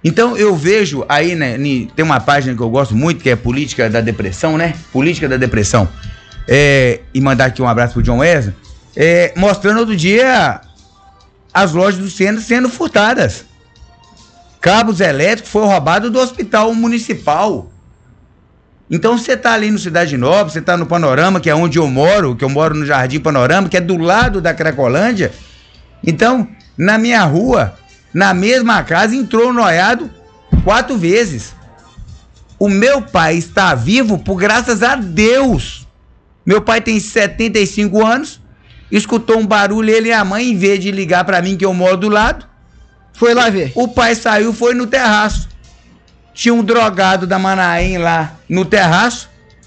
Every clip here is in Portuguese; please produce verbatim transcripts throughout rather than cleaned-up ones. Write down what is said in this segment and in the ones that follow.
Então eu vejo aí, né, tem uma página que eu gosto muito, que é Política da Depressão, né? Política da Depressão. É, e mandar aqui um abraço pro John Wesley, é, mostrando outro dia as lojas do centro sendo furtadas. Cabos elétricos foram roubados do hospital municipal. Então você tá ali no Cidade Nova, você tá no Panorama, que é onde eu moro, que eu moro no Jardim Panorama, que é do lado da Cracolândia. Então, na minha rua, na mesma casa, entrou um noiado quatro vezes. O meu pai está vivo por graças a Deus. Meu pai tem setenta e cinco anos, escutou um barulho, ele e a mãe, em vez de ligar para mim, que eu moro do lado, foi lá ver. O pai saiu, foi no terraço. Tinha um drogado da Manaim lá no terraço.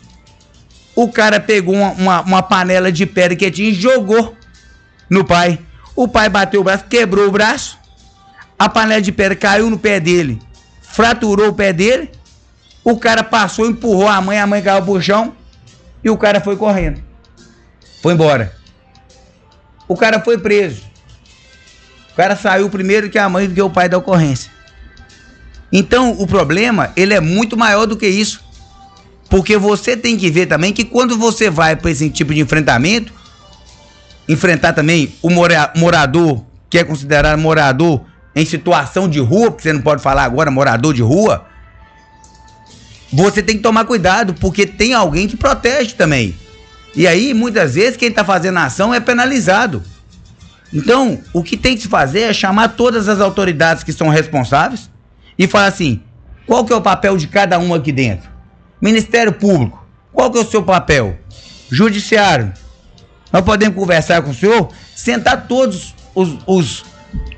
O cara pegou uma, uma, uma panela de pedra que tinha e jogou no pai. O pai bateu o braço, quebrou o braço. A panela de pedra caiu no pé dele, fraturou o pé dele. O cara passou, empurrou a mãe, a mãe caiu pro chão e o cara foi correndo. Foi embora. O cara foi preso. O cara saiu primeiro que a mãe do que o pai da ocorrência. Então, o problema, ele é muito maior do que isso. Porque você tem que ver também que quando você vai para esse tipo de enfrentamento, enfrentar também o mora- morador, que é considerado morador em situação de rua, porque você não pode falar agora morador de rua, você tem que tomar cuidado, porque tem alguém que protege também. E aí, muitas vezes, quem está fazendo a ação é penalizado. Então, o que tem que se fazer é chamar todas as autoridades que são responsáveis e falar assim, qual que é o papel de cada um aqui dentro? Ministério Público, qual que é o seu papel? Judiciário, nós podemos conversar com o senhor, sentar todos os, os,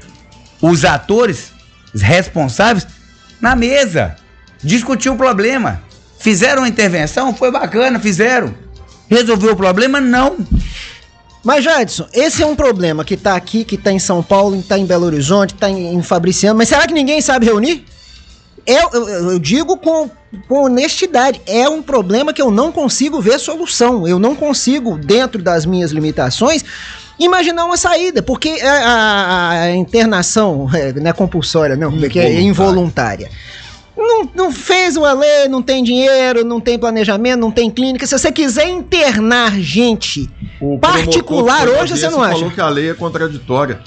os atores, os responsáveis, na mesa, discutir o problema. Fizeram uma intervenção, foi bacana, fizeram. Resolveu o problema? Não. Mas, Jadson, esse é um problema que tá aqui, que tá em São Paulo, que tá em Belo Horizonte, que tá em, em Fabriciano, mas será que ninguém sabe reunir? Eu, eu, eu digo com, com honestidade, é um problema que eu não consigo ver solução, eu não consigo, dentro das minhas limitações, imaginar uma saída, porque a, a, a internação é, não é compulsória, não, porque é involuntária. Não, não fez uma lei, não tem dinheiro, não tem planejamento, não tem clínica. Se você quiser internar gente o particular hoje, você não acha? Falou que a lei é contraditória.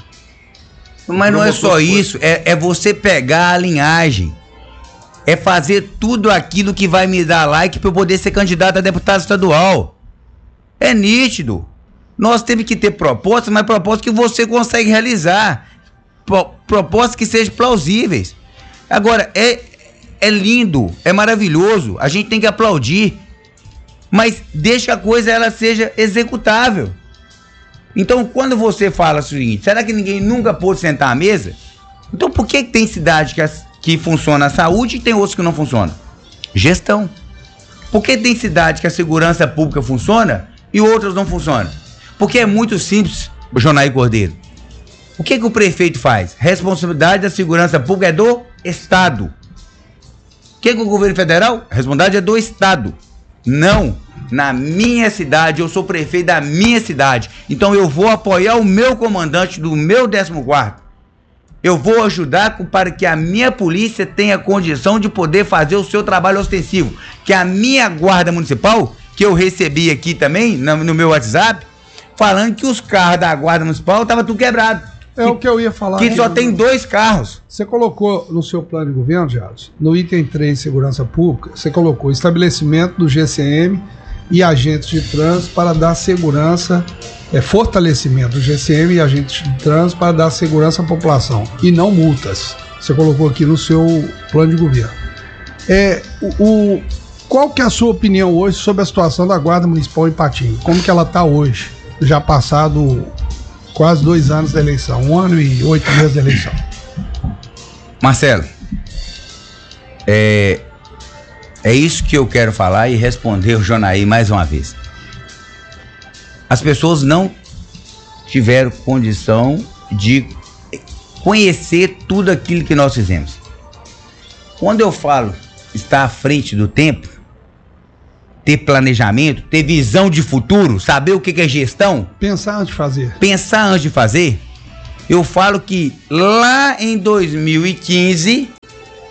Mas não é só isso, é, é você pegar a linhagem. É fazer tudo aquilo que vai me dar like para eu poder ser candidato a deputado estadual. É nítido. Nós temos que ter propostas, mas propostas que você consegue realizar. Pro, propostas que sejam plausíveis. Agora, é... É lindo, é maravilhoso, a gente tem que aplaudir, mas deixa que a coisa ela seja executável. Então, quando você fala o seguinte, será que ninguém nunca pôde sentar à mesa? Então, por que tem cidade que, as, que funciona a saúde e tem outros que não funcionam? Gestão. Por que tem cidade que a segurança pública funciona e outras não funcionam? Porque é muito simples, Jonaí Cordeiro. O que, que o prefeito faz? Responsabilidade da segurança pública é do Estado. O que, que o governo federal? A responsabilidade é do Estado. Não. Na minha cidade, eu sou prefeito da minha cidade. Então eu vou apoiar o meu comandante do meu décimo quarto. Eu vou ajudar para que a minha polícia tenha condição de poder fazer o seu trabalho ostensivo. Que a minha guarda municipal, que eu recebi aqui também, no, no meu WhatsApp, falando que os carros da guarda municipal estavam tudo quebrados. É o que eu ia falar. Que só tem dois carros. Você colocou no seu plano de governo, Jadson, no item três, Segurança Pública, você colocou estabelecimento do G C M e agentes de trânsito para dar segurança, é, fortalecimento do G C M e agentes de trânsito para dar segurança à população, e não multas. Você colocou aqui no seu plano de governo. É, o, o, qual que é a sua opinião hoje sobre a situação da Guarda Municipal em Patinho? Como que ela está hoje, já passado quase dois anos da eleição, um ano e oito meses da eleição? Marcelo, é, é isso que eu quero falar e responder o Jonaí mais uma vez. As pessoas não tiveram condição de conhecer tudo aquilo que nós fizemos. Quando eu falo estar à frente do tempo, ter planejamento, ter visão de futuro, saber o que é gestão. Pensar antes de fazer. Pensar antes de fazer. Eu falo que lá em dois mil e quinze,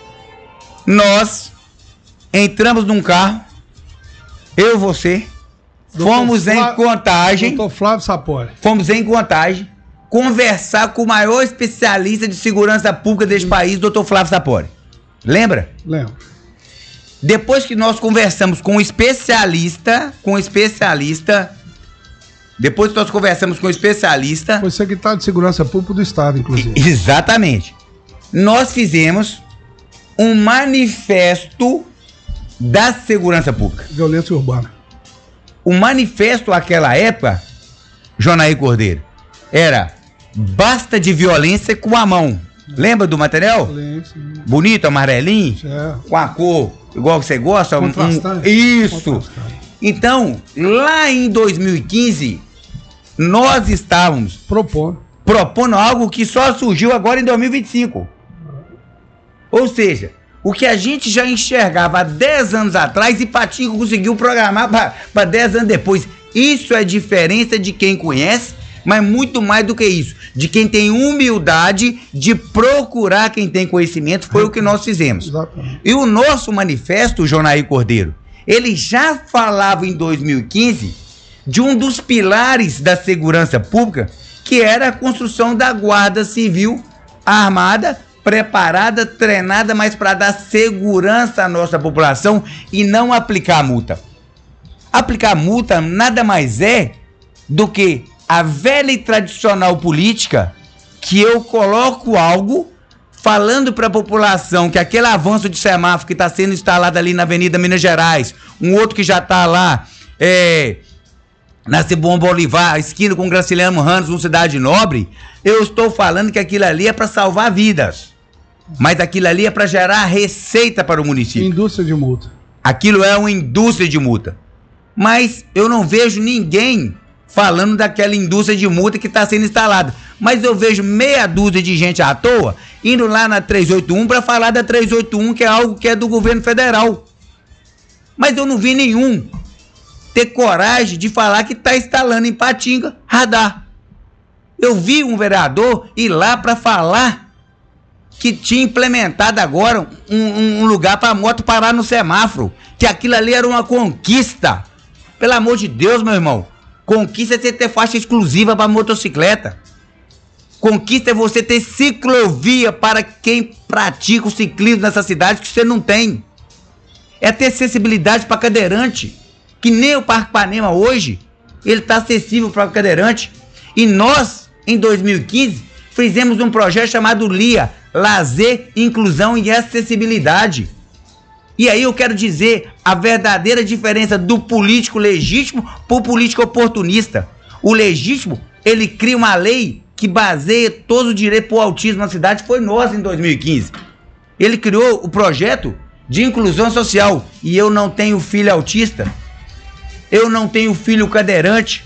nós entramos num carro, eu e você, doutor fomos Flá... em Contagem. doutor Flávio Sapori. Fomos em Contagem conversar com o maior especialista de segurança pública deste país, doutor Flávio Sapori. Lembra? Lembro. Depois que nós conversamos com o especialista, com o especialista, depois que nós conversamos com o especialista... Foi secretário de Segurança Pública do Estado, inclusive. Exatamente. Nós fizemos um manifesto da segurança pública. Violência urbana. O manifesto naquela época, Jonaí Cordeiro, era basta de violência com a mão. Lembra do material? Violência. Bonito, amarelinho, certo. Com a cor igual que você gosta. Um, um, isso. Então, lá em dois mil e quinze, nós estávamos propondo. propondo algo que só surgiu agora em dois mil e vinte e cinco. Ou seja, o que a gente já enxergava há dez anos atrás e Patinga conseguiu programar para dez anos depois. Isso é diferença de quem conhece, mas muito mais do que isso, de quem tem humildade de procurar quem tem conhecimento, foi o que nós fizemos. Exatamente. E o nosso manifesto, Jonaí Cordeiro, ele já falava em dois mil e quinze de um dos pilares da segurança pública, que era a construção da Guarda Civil armada, preparada, treinada, mas para dar segurança à nossa população e não aplicar multa. Aplicar multa nada mais é do que a velha e tradicional política que eu coloco algo falando para a população que aquele avanço de semáforo que está sendo instalado ali na Avenida Minas Gerais, um outro que já está lá é, na Simão Bolivar, esquina com Graciliano Ramos, no Cidade Nobre, eu estou falando que aquilo ali é para salvar vidas. Mas aquilo ali é para gerar receita para o município. Indústria de multa. Aquilo é uma indústria de multa. Mas eu não vejo ninguém falando daquela indústria de multa que está sendo instalada. Mas eu vejo meia dúzia de gente à toa indo lá na trezentos e oitenta e um para falar da trezentos e oitenta e um, que é algo que é do governo federal. Mas eu não vi nenhum ter coragem de falar que está instalando em Patinga radar. Eu vi um vereador ir lá para falar que tinha implementado agora um, um, um lugar para a moto parar no semáforo, que aquilo ali era uma conquista. Pelo amor de Deus, meu irmão. Conquista é você ter faixa exclusiva para motocicleta. Conquista é você ter ciclovia para quem pratica o ciclismo nessa cidade, que você não tem. É ter acessibilidade para cadeirante, que nem o Parque Ipanema hoje, ele está acessível para cadeirante. E nós, em dois mil e quinze, fizemos um projeto chamado LIA, Lazer, Inclusão e Acessibilidade. E aí eu quero dizer a verdadeira diferença do político legítimo para o político oportunista. O legítimo, ele cria uma lei que baseia todo o direito para o autismo na cidade, foi nós em dois mil e quinze. Ele criou o projeto de inclusão social. E eu não tenho filho autista, eu não tenho filho cadeirante,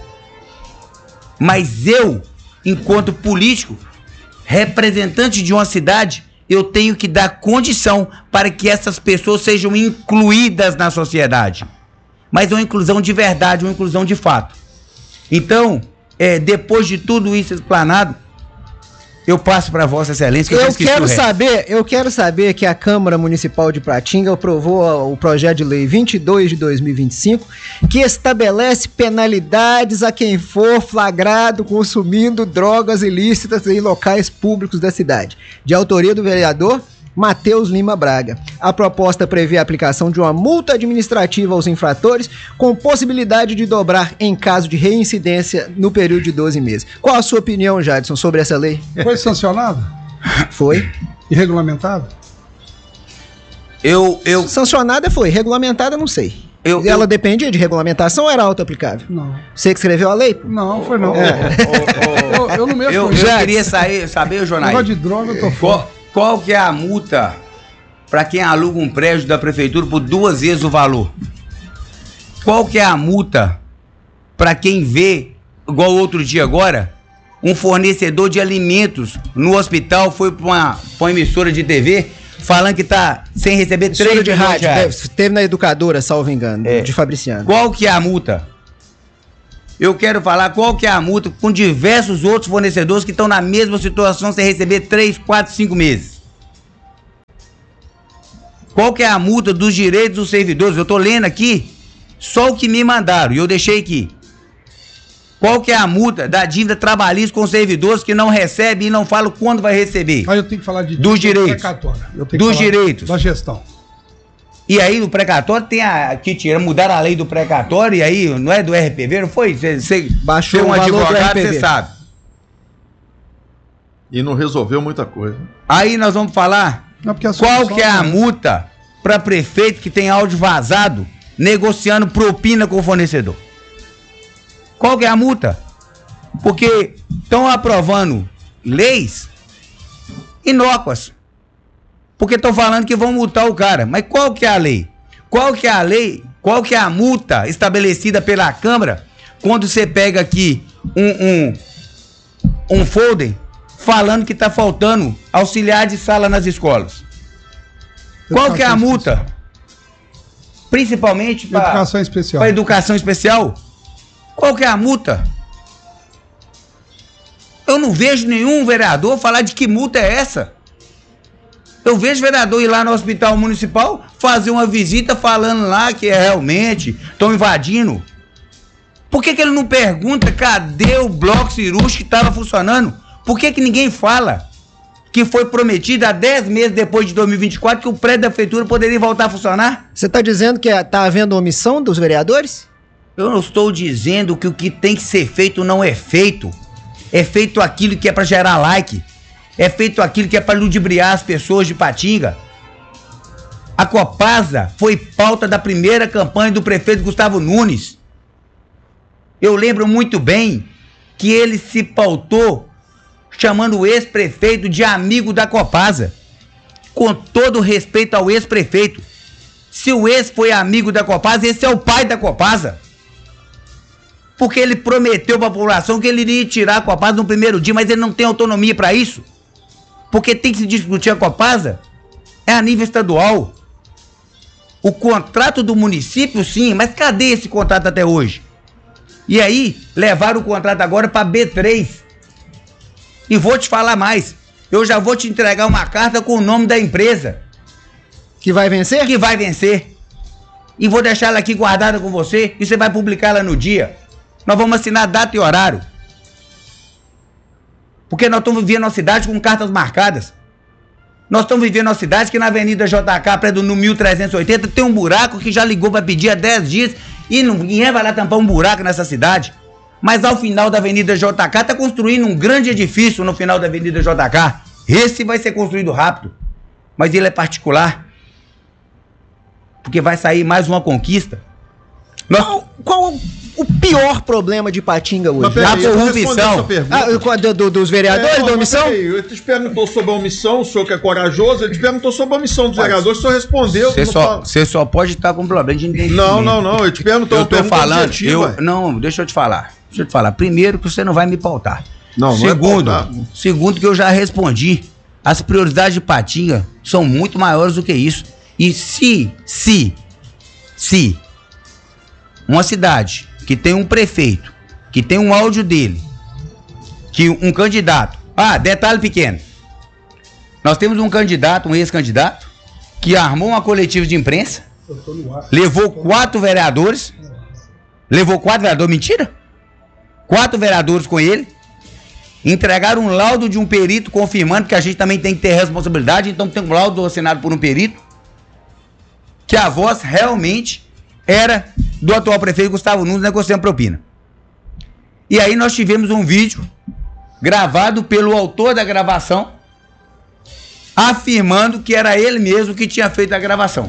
mas eu, enquanto político, representante de uma cidade, eu tenho que dar condição para que essas pessoas sejam incluídas na sociedade. Mas uma inclusão de verdade, uma inclusão de fato. Então, é, depois de tudo isso explanado, eu passo para Vossa Excelência. Que eu, eu quero saber, eu quero saber que a Câmara Municipal de Pratinga aprovou o projeto de lei vinte e dois de dois mil e vinte e cinco, que estabelece penalidades a quem for flagrado consumindo drogas ilícitas em locais públicos da cidade, de autoria do vereador Matheus Lima Braga. A proposta prevê a aplicação de uma multa administrativa aos infratores, com possibilidade de dobrar em caso de reincidência no período de doze meses. Qual a sua opinião, Jadson, sobre essa lei? Foi sancionada? Foi. E regulamentada? Eu, eu... Sancionada foi, regulamentada não sei. Eu, Ela eu... dependia de regulamentação ou era auto-aplicável? Não. Você que escreveu a lei? Não, foi não. É. oh, oh, oh. Eu, eu não mexo Eu, eu queria sair, saber, Jonai. Negócio de droga eu tô fora. Qual que é a multa para quem aluga um prédio da prefeitura por duas vezes o valor? Qual que é a multa para quem vê, igual outro dia agora, um fornecedor de alimentos no hospital foi para uma, uma emissora de T V falando que está sem receber três de rádio, deve, teve na Educadora, salvo engano, é. de Fabriciano. Qual que é a multa? Eu quero falar qual que é a multa com diversos outros fornecedores que estão na mesma situação sem receber três, quatro, cinco meses. Qual que é a multa dos direitos dos servidores? Eu tô lendo aqui só o que me mandaram e eu deixei aqui. Qual que é a multa da dívida trabalhista com os servidores que não recebe e não fala quando vai receber? Mas eu tenho que falar de dos direitos. Eu tenho dos que falar direitos. Da gestão. E aí no precatório tem a que tira, mudaram a lei do precatório e aí não é do R P V, não foi? Você baixou um o valor do advogado, R P V. você sabe. E não resolveu muita coisa. Aí nós vamos falar Não, porque a qual solução que é a não- multa para prefeito que tem áudio vazado negociando propina com o fornecedor. Qual que é a multa? Porque estão aprovando leis inócuas. Porque estão falando que vão multar o cara. Mas qual que é a lei? Qual que é a lei? Qual que é a multa estabelecida pela Câmara quando você pega aqui um, um, um folder falando que está faltando auxiliar de sala nas escolas? Qual que é a Educação multa? especial. Principalmente para Educação especial. para educação especial? Qual que é a multa? Eu não vejo nenhum vereador falar de que multa é essa. Eu vejo vereador ir lá no hospital municipal fazer uma visita falando lá que é realmente estão invadindo. Por que que ele não pergunta cadê o bloco cirúrgico que estava funcionando? Por que que ninguém fala que foi prometido há dez meses depois de dois mil e vinte e quatro que o prédio da prefeitura poderia voltar a funcionar? Você está dizendo que está havendo omissão dos vereadores? Eu não estou dizendo que o que tem que ser feito não é feito. É feito aquilo que é para gerar like. É feito aquilo que é para ludibriar as pessoas de Patinga. A Copasa foi pauta da primeira campanha do prefeito Gustavo Nunes. Eu lembro muito bem que ele se pautou chamando o ex-prefeito de amigo da Copasa. Com todo respeito ao ex-prefeito. Se o ex foi amigo da Copasa, esse é o pai da Copasa. Porque ele prometeu para a população que ele iria tirar a Copasa no primeiro dia, mas ele não tem autonomia para isso. Porque tem que se discutir a Copasa é a nível estadual. O contrato do município, sim, mas cadê esse contrato até hoje? E aí, levaram o contrato agora para B três. E vou te falar mais. Eu já vou te entregar uma carta com o nome da empresa. Que vai vencer? Que vai vencer. E vou deixar ela aqui guardada com você e você vai publicar ela no dia. Nós vamos assinar data e horário. Porque nós estamos vivendo uma cidade com cartas marcadas. Nós estamos vivendo uma cidade que na Avenida J K, prédio no mil trezentos e oitenta, tem um buraco que já ligou para pedir há dez dias e não, ninguém vai lá tampar um buraco nessa cidade. Mas ao final da Avenida J K está construindo um grande edifício no final da Avenida J K. Esse vai ser construído rápido. Mas ele é particular. Porque vai sair mais uma conquista. Nós... Qual, qual o pior problema de Patinga hoje? Mas peraí, A eu vou corrupção. responder essa pergunta. Ah, qual- do- do- dos vereadores, É, da mas omissão? peraí, ele te perguntou sobre a omissão, o senhor que é corajoso, ele te perguntou sobre a omissão dos vereadores, o senhor respondeu. Você não só, fala- você só pode estar com problema de entendimento. Não, não, não, ele te perguntou Eu uma tô pergunta falando, objetiva. eu, não, deixa eu te falar. Deixa eu te falar. Primeiro que você não vai me pautar. Não, não é segundo, pautar. segundo que eu já respondi. As prioridades de Patinga são muito maiores do que isso. E se, se, se uma cidade que tem um prefeito, que tem um áudio dele, que um candidato... Ah, detalhe pequeno. Nós temos um candidato, um ex-candidato, que armou uma coletiva de imprensa, levou quatro vereadores, levou quatro vereadores, mentira? Quatro vereadores com ele, entregaram um laudo de um perito confirmando que a gente também tem que ter responsabilidade, então tem um laudo assinado por um perito, que a voz realmente era do atual prefeito Gustavo Nunes negociando propina. E aí nós tivemos um vídeo gravado pelo autor da gravação, afirmando que era ele mesmo que tinha feito a gravação.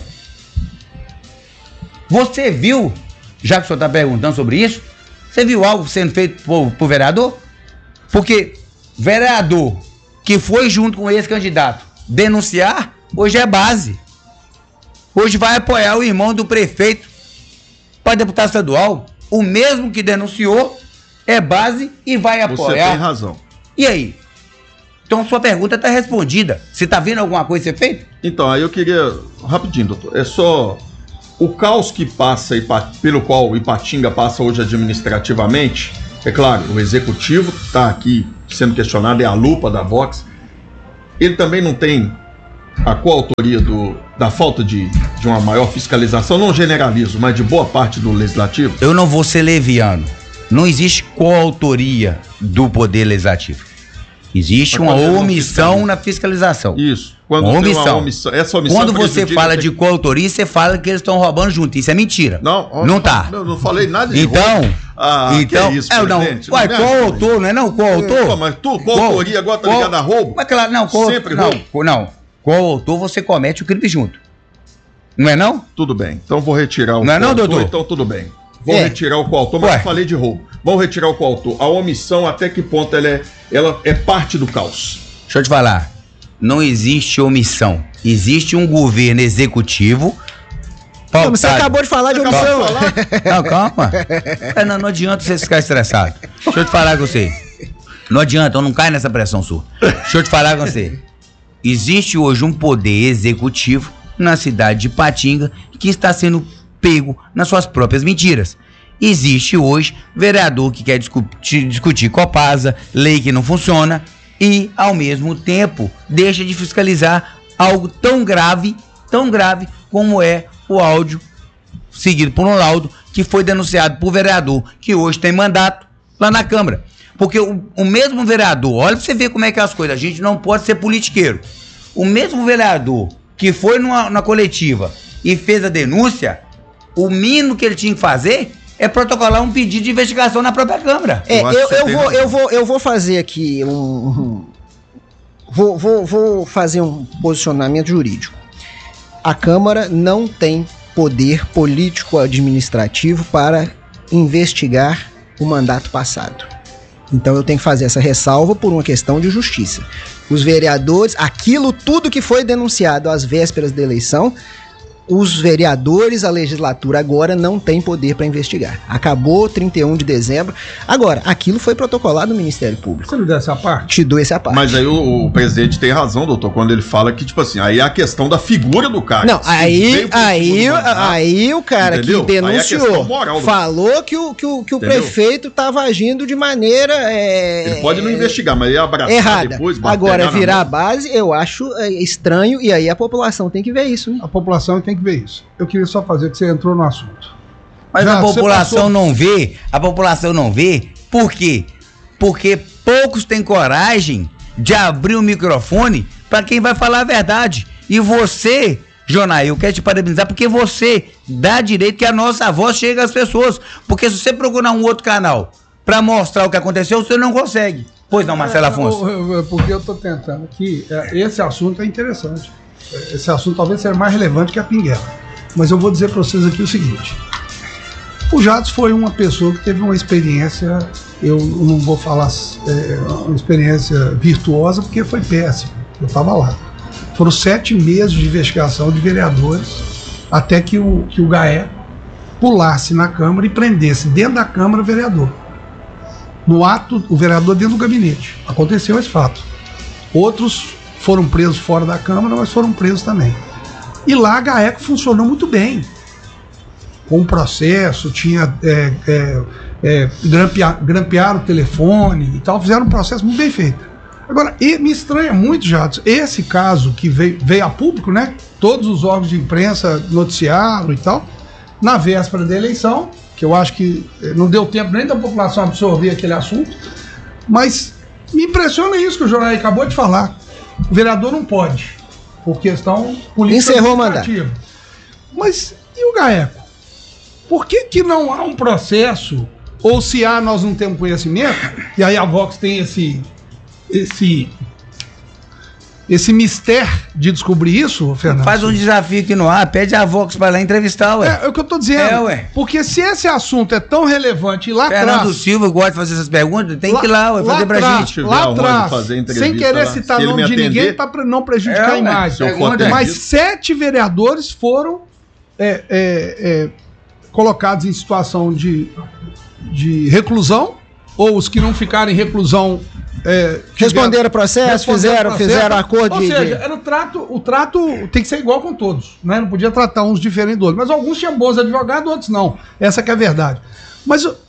Você viu, já que o senhor está perguntando sobre isso, você viu algo sendo feito por, por vereador? Porque vereador que foi junto com esse candidato denunciar, hoje é base. Hoje vai apoiar o irmão do prefeito para deputado estadual. O mesmo que denunciou é base e vai apoiar. Você tem razão. E aí? Então sua pergunta está respondida. Você está vendo alguma coisa ser feita? Então, aí eu queria, rapidinho, doutor, é só o caos que passa, Ipa- pelo qual o Ipatinga passa hoje administrativamente, é claro, o executivo está aqui sendo questionado, é a lupa da Vox, ele também não tem a coautoria do, da falta de, de uma maior fiscalização, não generalizo, mas de boa parte do Legislativo? Eu não vou ser leviano. Não existe coautoria do Poder Legislativo. Existe uma omissão na fiscalização. Isso. Quando uma tem omissão. Uma omissão. Essa omissão Quando você fala de coautoria, você fala que eles estão roubando junto. Isso é mentira. Não, não tá. Eu não falei nada de então, roubo. Ah, então, que é isso, é, não. presidente? Ué, Não coautor, não é não? Coautor? Pô, mas tu, coautoria agora tá ligado a roubo? Mas claro, não, co Sempre não, roubo. co não. Coautor, você comete o crime junto. Não é não? Tudo bem. Então vou retirar o Não é não, coautor, doutor? Então tudo bem. Vou É. retirar o coautor, mas Ué. eu falei de roubo. Vamos retirar o coautor. A omissão, até que ponto ela é, ela é parte do caos? Deixa eu te falar. Não existe omissão. Existe um governo executivo. Não, mas você pautado- acabou de falar de Acabou omissão. de falar? Não, calma. É, não, não adianta você ficar estressado. Deixa eu te falar com você. Não adianta, eu não caio nessa pressão sua. Deixa eu te falar com você. Existe hoje um poder executivo na cidade de Patinga que está sendo pego nas suas próprias mentiras. Existe hoje vereador que quer discutir, discutir Copasa, lei que não funciona e, ao mesmo tempo, deixa de fiscalizar algo tão grave, tão grave como é o áudio seguido por um laudo que foi denunciado por vereador que hoje tem mandato lá na Câmara. Porque o, o mesmo vereador, olha pra você ver como é que é as coisas, a gente não pode ser politiqueiro. O mesmo vereador que foi numa, na coletiva e fez a denúncia, o mínimo que ele tinha que fazer é protocolar um pedido de investigação na própria Câmara. É, Eu eu, acho que você eu, tem vou, razão. eu, vou, eu vou fazer aqui um. um- vou, vou, vou fazer um posicionamento jurídico. A Câmara não tem poder político-administrativo para investigar o mandato passado. Então eu tenho que fazer essa ressalva por uma questão de justiça. Os vereadores, aquilo tudo que foi denunciado às vésperas da eleição, os vereadores, a legislatura agora não tem poder para investigar. Acabou trinta e um de dezembro. Agora, aquilo foi protocolado no Ministério Público. Você me deu essa parte? Te dou essa parte. Mas aí o, o presidente tem razão, doutor, quando ele fala que, tipo assim, aí é a questão da figura do cara. Não, Se aí, veio por aí, segundo mandato, aí o cara entendeu? que Aí é a denunciou questão moral do- falou que o, que o, que o Entendeu? prefeito estava agindo de maneira é, Ele pode não investigar, mas ele abraçar errada. depois, bater Agora, na virar a mão. base, eu acho é, estranho, e aí a população tem que ver isso, né? A população tem que ver isso. Eu queria só fazer que você entrou no assunto. Mas Já, a você população passou- não vê, a população não vê, por quê? Porque poucos têm coragem de abrir o microfone para quem vai falar a verdade. E você, Jonai, eu quero te parabenizar porque você dá direito que a nossa voz chegue às pessoas. Porque se você procurar um outro canal para mostrar o que aconteceu, você não consegue. Pois não, Marcelo Afonso? É, eu- eu- Porque eu estou tentando aqui, é, esse assunto é interessante. Esse assunto talvez seja mais relevante que a Pinguela. Mas eu vou dizer para vocês aqui o seguinte. O Jadson foi uma pessoa que teve uma experiência, eu não vou falar é, uma experiência virtuosa, porque foi péssima. Eu estava lá. Foram sete meses de investigação de vereadores até que o, que o GAE pulasse na Câmara e prendesse dentro da Câmara o vereador. No ato, o vereador dentro do gabinete. Aconteceu esse fato. Outros foram presos fora da Câmara, mas foram presos também. E lá a GAECO funcionou muito bem. Com o processo, tinha é, é, é, grampear, grampearam o telefone e tal, fizeram um processo muito bem feito. Agora, e me estranha muito, Jadson, esse caso que veio, veio a público, né? Todos os órgãos de imprensa noticiaram e tal, na véspera da eleição, que eu acho que não deu tempo nem da população absorver aquele assunto, mas me impressiona isso que o Jornal acabou de falar. O vereador não pode, por questão política. Encerrou o mandato. Mas e o GAECO? Por que que não há um processo, ou se há, nós não temos conhecimento, e aí a Vox tem esse esse esse mistério de descobrir isso, Fernando? Faz um desafio aqui no ar, pede a Vox para lá entrevistar, ué. É, é o que eu tô dizendo. É, ué. Porque se esse assunto é tão relevante e lá Fernando atrás... Silva gosta de fazer essas perguntas, tem que ir lá, ué, lá fazer pra atrás, gente. Se tiver Lá aonde atrás, fazer entrevista sem querer lá, citar se ele nome me de atender- ninguém para não prejudicar É, a ué, imagem. se eu for Pergunta. Mas atendido. sete vereadores foram é, é, é, colocados em situação de, de reclusão, ou os que não ficaram em reclusão... É, Responderam o processo, responderam fizeram, o processo. fizeram acordo Ou de... seja, de- era o trato, o trato tem que ser igual com todos, né? Não podia tratar uns diferentes dos outros. Mas alguns tinham bons advogados, outros não. Essa que é a verdade. Mas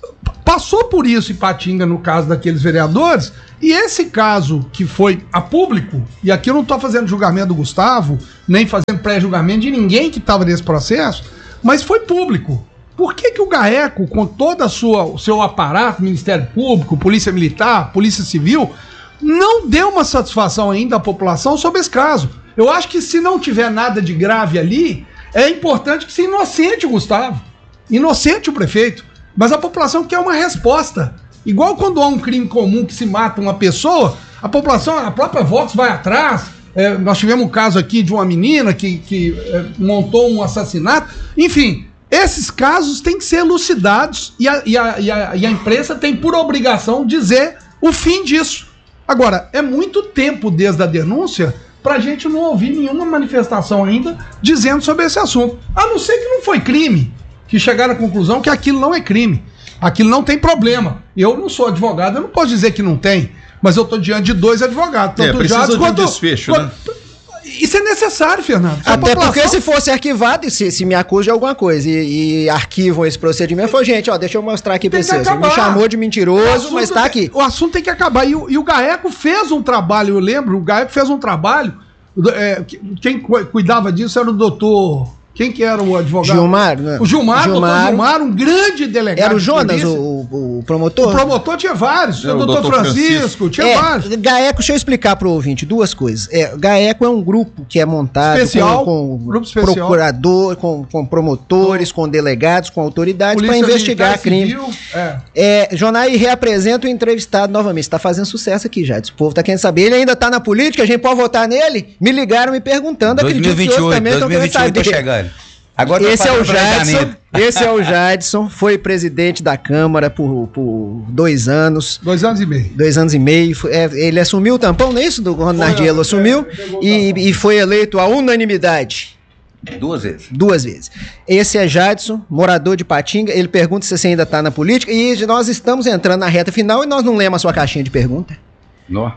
passou por isso Ipatinga no caso daqueles vereadores, e esse caso que foi a público, e aqui eu não estou fazendo julgamento do Gustavo, nem fazendo pré-julgamento de ninguém que estava nesse processo, mas foi público. Por que que o GAECO, com todo a sua, o seu aparato, Ministério Público, Polícia Militar, Polícia Civil, não deu uma satisfação ainda à população sobre esse caso? Eu acho que se não tiver nada de grave ali, é importante que seja inocente o Gustavo, inocente o prefeito, mas a população quer uma resposta. Igual quando há um crime comum que se mata uma pessoa, a população, a própria Vox vai atrás. É, nós tivemos um caso aqui de uma menina que, que é, montou um assassinato. Enfim, esses casos têm que ser elucidados e a, e, a, e, a, e a imprensa tem por obrigação dizer o fim disso. Agora, é muito tempo desde a denúncia para a gente não ouvir nenhuma manifestação ainda dizendo sobre esse assunto. A não ser que não foi crime, que chegaram à conclusão que aquilo não é crime. Aquilo não tem problema. Eu não sou advogado, eu não posso dizer que não tem, mas eu estou diante de dois advogados. É, precisa de um desfecho, quanto, né? Isso é necessário, Fernando. Se Até população... porque se fosse arquivado, e se, se me acusa de alguma coisa e, e arquivam esse procedimento, foi, gente, ó, deixa eu mostrar aqui pra você. Você me chamou de mentiroso, mas tá aqui. O assunto tem que acabar. E o, e o GAECO fez um trabalho, eu lembro, o GAECO fez um trabalho, é, quem cuidava disso era o doutor... Quem que era o advogado? Gilmar, né? O Gilmar, Gilmar, doutor Gilmar, um grande delegado. Era o Jonas, o, o promotor? O promotor tinha vários. É, o doutor Francisco, Francisco, tinha é, vários. GAECO, deixa eu explicar pro ouvinte duas coisas. É, GAECO é um grupo que é montado especial, com, com grupo especial. procurador, com, com promotores, com delegados, com autoridades para investigar crime. Civil, é. É, Jonai reapresenta o entrevistado novamente. Está fazendo sucesso aqui já. O povo tá querendo saber. Ele ainda está na política, a gente pode votar nele? Me ligaram me perguntando. dois mil e vinte e oito, dois mil e vinte e oito tá chegando. Agora esse é o Jadson, esse é o Jadson, foi presidente da Câmara por, por dois anos. Dois anos e meio. Dois anos e meio. Foi, é, ele assumiu o tampão, não é isso? Do Ronaldinho assumiu é, e, e foi eleito à unanimidade. Duas vezes. Duas vezes. Esse é Jadson, morador de Patinga. Ele pergunta se você ainda está na política e nós estamos entrando na reta final e nós não lemos a sua caixinha de pergunta. Não.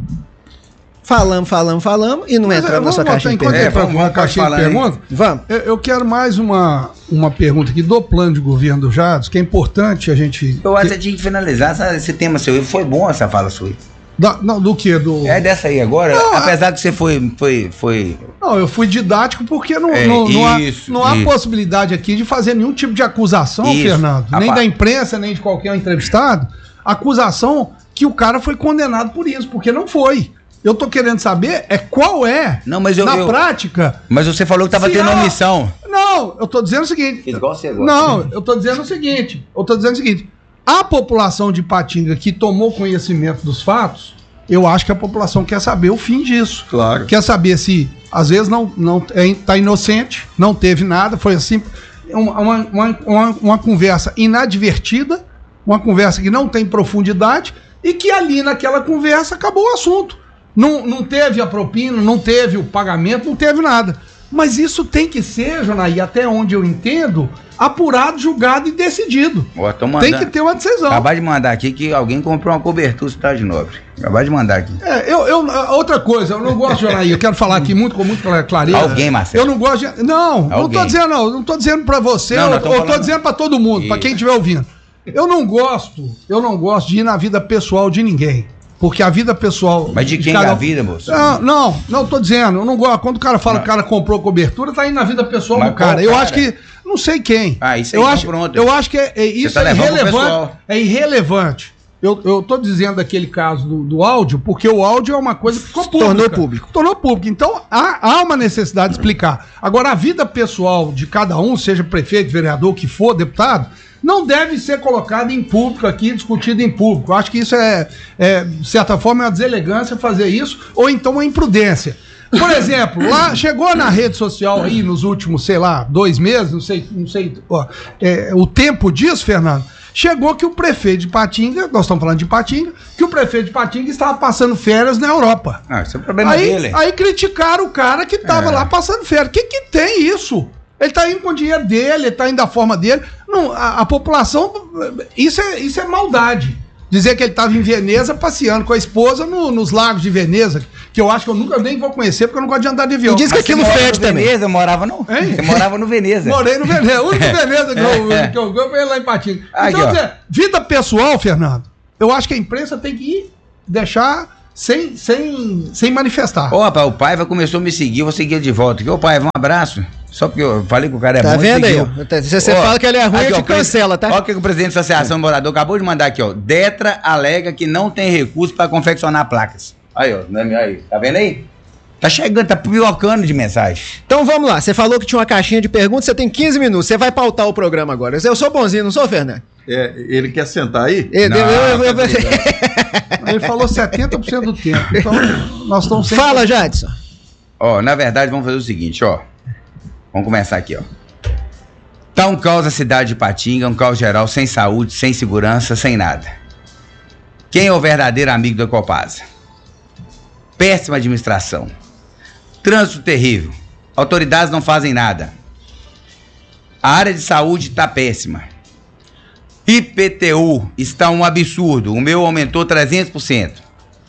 Falamos, falamos, falamos e não Mas, entramos na sua caixinha de pergunta. É, vamos, uma caixinha de pergunta? Vamos. Eu, eu quero mais uma, uma pergunta aqui do plano de governo do Jadson, que é importante a gente... Eu acho que tinha que finalizar essa, esse tema seu. Foi bom essa fala sua. Da, não, do que? Do... É dessa aí agora? Não, apesar de você foi, foi, foi... Não, eu fui didático porque não, é, não, não, isso, há, não há isso. possibilidade aqui de fazer nenhum tipo de acusação, Isso. Fernando. Nem Apa- da imprensa, nem de qualquer entrevistado. Acusação que o cara foi condenado por isso, porque não foi. Eu tô querendo saber é qual é, Não, mas eu, na eu- prática... Mas você falou que tava se tendo há- omissão. Não, eu tô dizendo o seguinte... Fiz igual você agora. Não, eu tô dizendo o seguinte, eu tô dizendo o seguinte, a população de Ipatinga que tomou conhecimento dos fatos, eu acho que a população quer saber o fim disso. Claro. Quer saber se, às vezes, não, não é, tá inocente, não teve nada, foi assim, uma, uma, uma, uma, uma conversa inadvertida, uma conversa que não tem profundidade e que ali naquela conversa acabou o assunto. Não, não teve a propina, não teve o pagamento, não teve nada. Mas isso tem que ser, Jonaí, até onde eu entendo, apurado, julgado e decidido. Ó, tô mandando. Tem que ter uma decisão. Acabar de mandar aqui que alguém comprou uma cobertura Cidade Nobre. Acabar de mandar aqui. É, eu, eu, outra coisa, eu não gosto, Jonaí, eu quero falar aqui muito com muita clareza. Alguém, Marcelo. Eu não gosto de... Não, não Alguém. tô dizendo, não, não tô dizendo pra você, Não, eu, nós tamo eu tô falando- dizendo pra todo mundo, pra quem estiver ouvindo. Eu não gosto, eu não gosto de ir na vida pessoal de ninguém. Porque a vida pessoal... Mas de quem cada é a um- vida, moço? Não, não, não tô dizendo, eu não gosto. Quando o cara fala que o cara comprou cobertura, tá indo na vida pessoal Mas do cara. qual Eu cara? acho que... Não sei quem. Ah, isso aí, eu então acho, pronto. Eu acho que é, é- isso tá é levando pro irrelevante. pessoal. É irrelevante. Eu, eu tô dizendo daquele caso do, do áudio, porque o áudio é uma coisa que ficou pública. Tornou público. Tornou público. Então, há, há uma necessidade de explicar. Agora, a vida pessoal de cada um, seja prefeito, vereador, o que for, deputado, não deve ser colocada em público aqui, discutida em público. Eu acho que isso é, é, de certa forma, é uma deselegância fazer isso, ou então uma imprudência. Por exemplo, lá chegou na rede social aí nos últimos, sei lá, dois meses, não sei, não sei ó, é, o tempo disso, Fernando, chegou que o prefeito de Ipatinga, nós estamos falando de Ipatinga, que o prefeito de Ipatinga estava passando férias na Europa. Ah, isso é problema Aí, dele. aí criticaram o cara que estava É. lá passando férias. O que, que tem isso? Ele tá indo com o dinheiro dele, ele tá indo da forma dele. Não, a, a população, isso é, isso é maldade. dizer que ele estava em Veneza passeando com a esposa no- nos lagos de Veneza, que eu acho que eu nunca nem vou conhecer, porque eu não gosto de andar de avião. E diz que Mas aquilo Você morava fede no também. Veneza, eu morava no. Hein? Você morava no Veneza. Morei no Veneza, o único Veneza que eu, que eu, que eu fui lá em Patinga. Aqui, Então, ó. dizer, vida pessoal, Fernando, eu acho que a imprensa tem que ir deixar sem, sem, sem manifestar. Ô, rapaz, o Paiva começou a me seguir, eu vou seguir ele de volta. Aqui, ô, Paiva, um abraço. Só porque eu falei que o cara é Tá bom. vendo aí? seguiu. ó? Se você Ó, fala que ele é ruim, aqui, eu ó, te cancela, tá? Olha o que o presidente da Associação do Morador acabou de mandar aqui, ó. Detra alega que não tem recurso para confeccionar placas. Aí, ó, né, aí, tá vendo aí? Tá chegando, tá pipocando de mensagem. Então vamos lá. Você falou que tinha uma caixinha de perguntas, você tem quinze minutos. Você vai pautar o programa agora. Eu sou bonzinho, não sou, Fernando? É, ele quer sentar aí? Eu- Não, eu- eu- tá tudo Ele falou setenta por cento do tempo. Então, nós estamos sempre... Fala, Jadson. Ó, na verdade, vamos fazer o seguinte, ó. Vamos começar aqui, ó. Tá um caos a cidade de Patinga, um caos geral, sem saúde, sem segurança, sem nada. Quem é o verdadeiro amigo da Copasa? Péssima administração. Trânsito terrível. Autoridades não fazem nada. A área de saúde está péssima. I P T U está um absurdo. O meu aumentou trezentos por cento.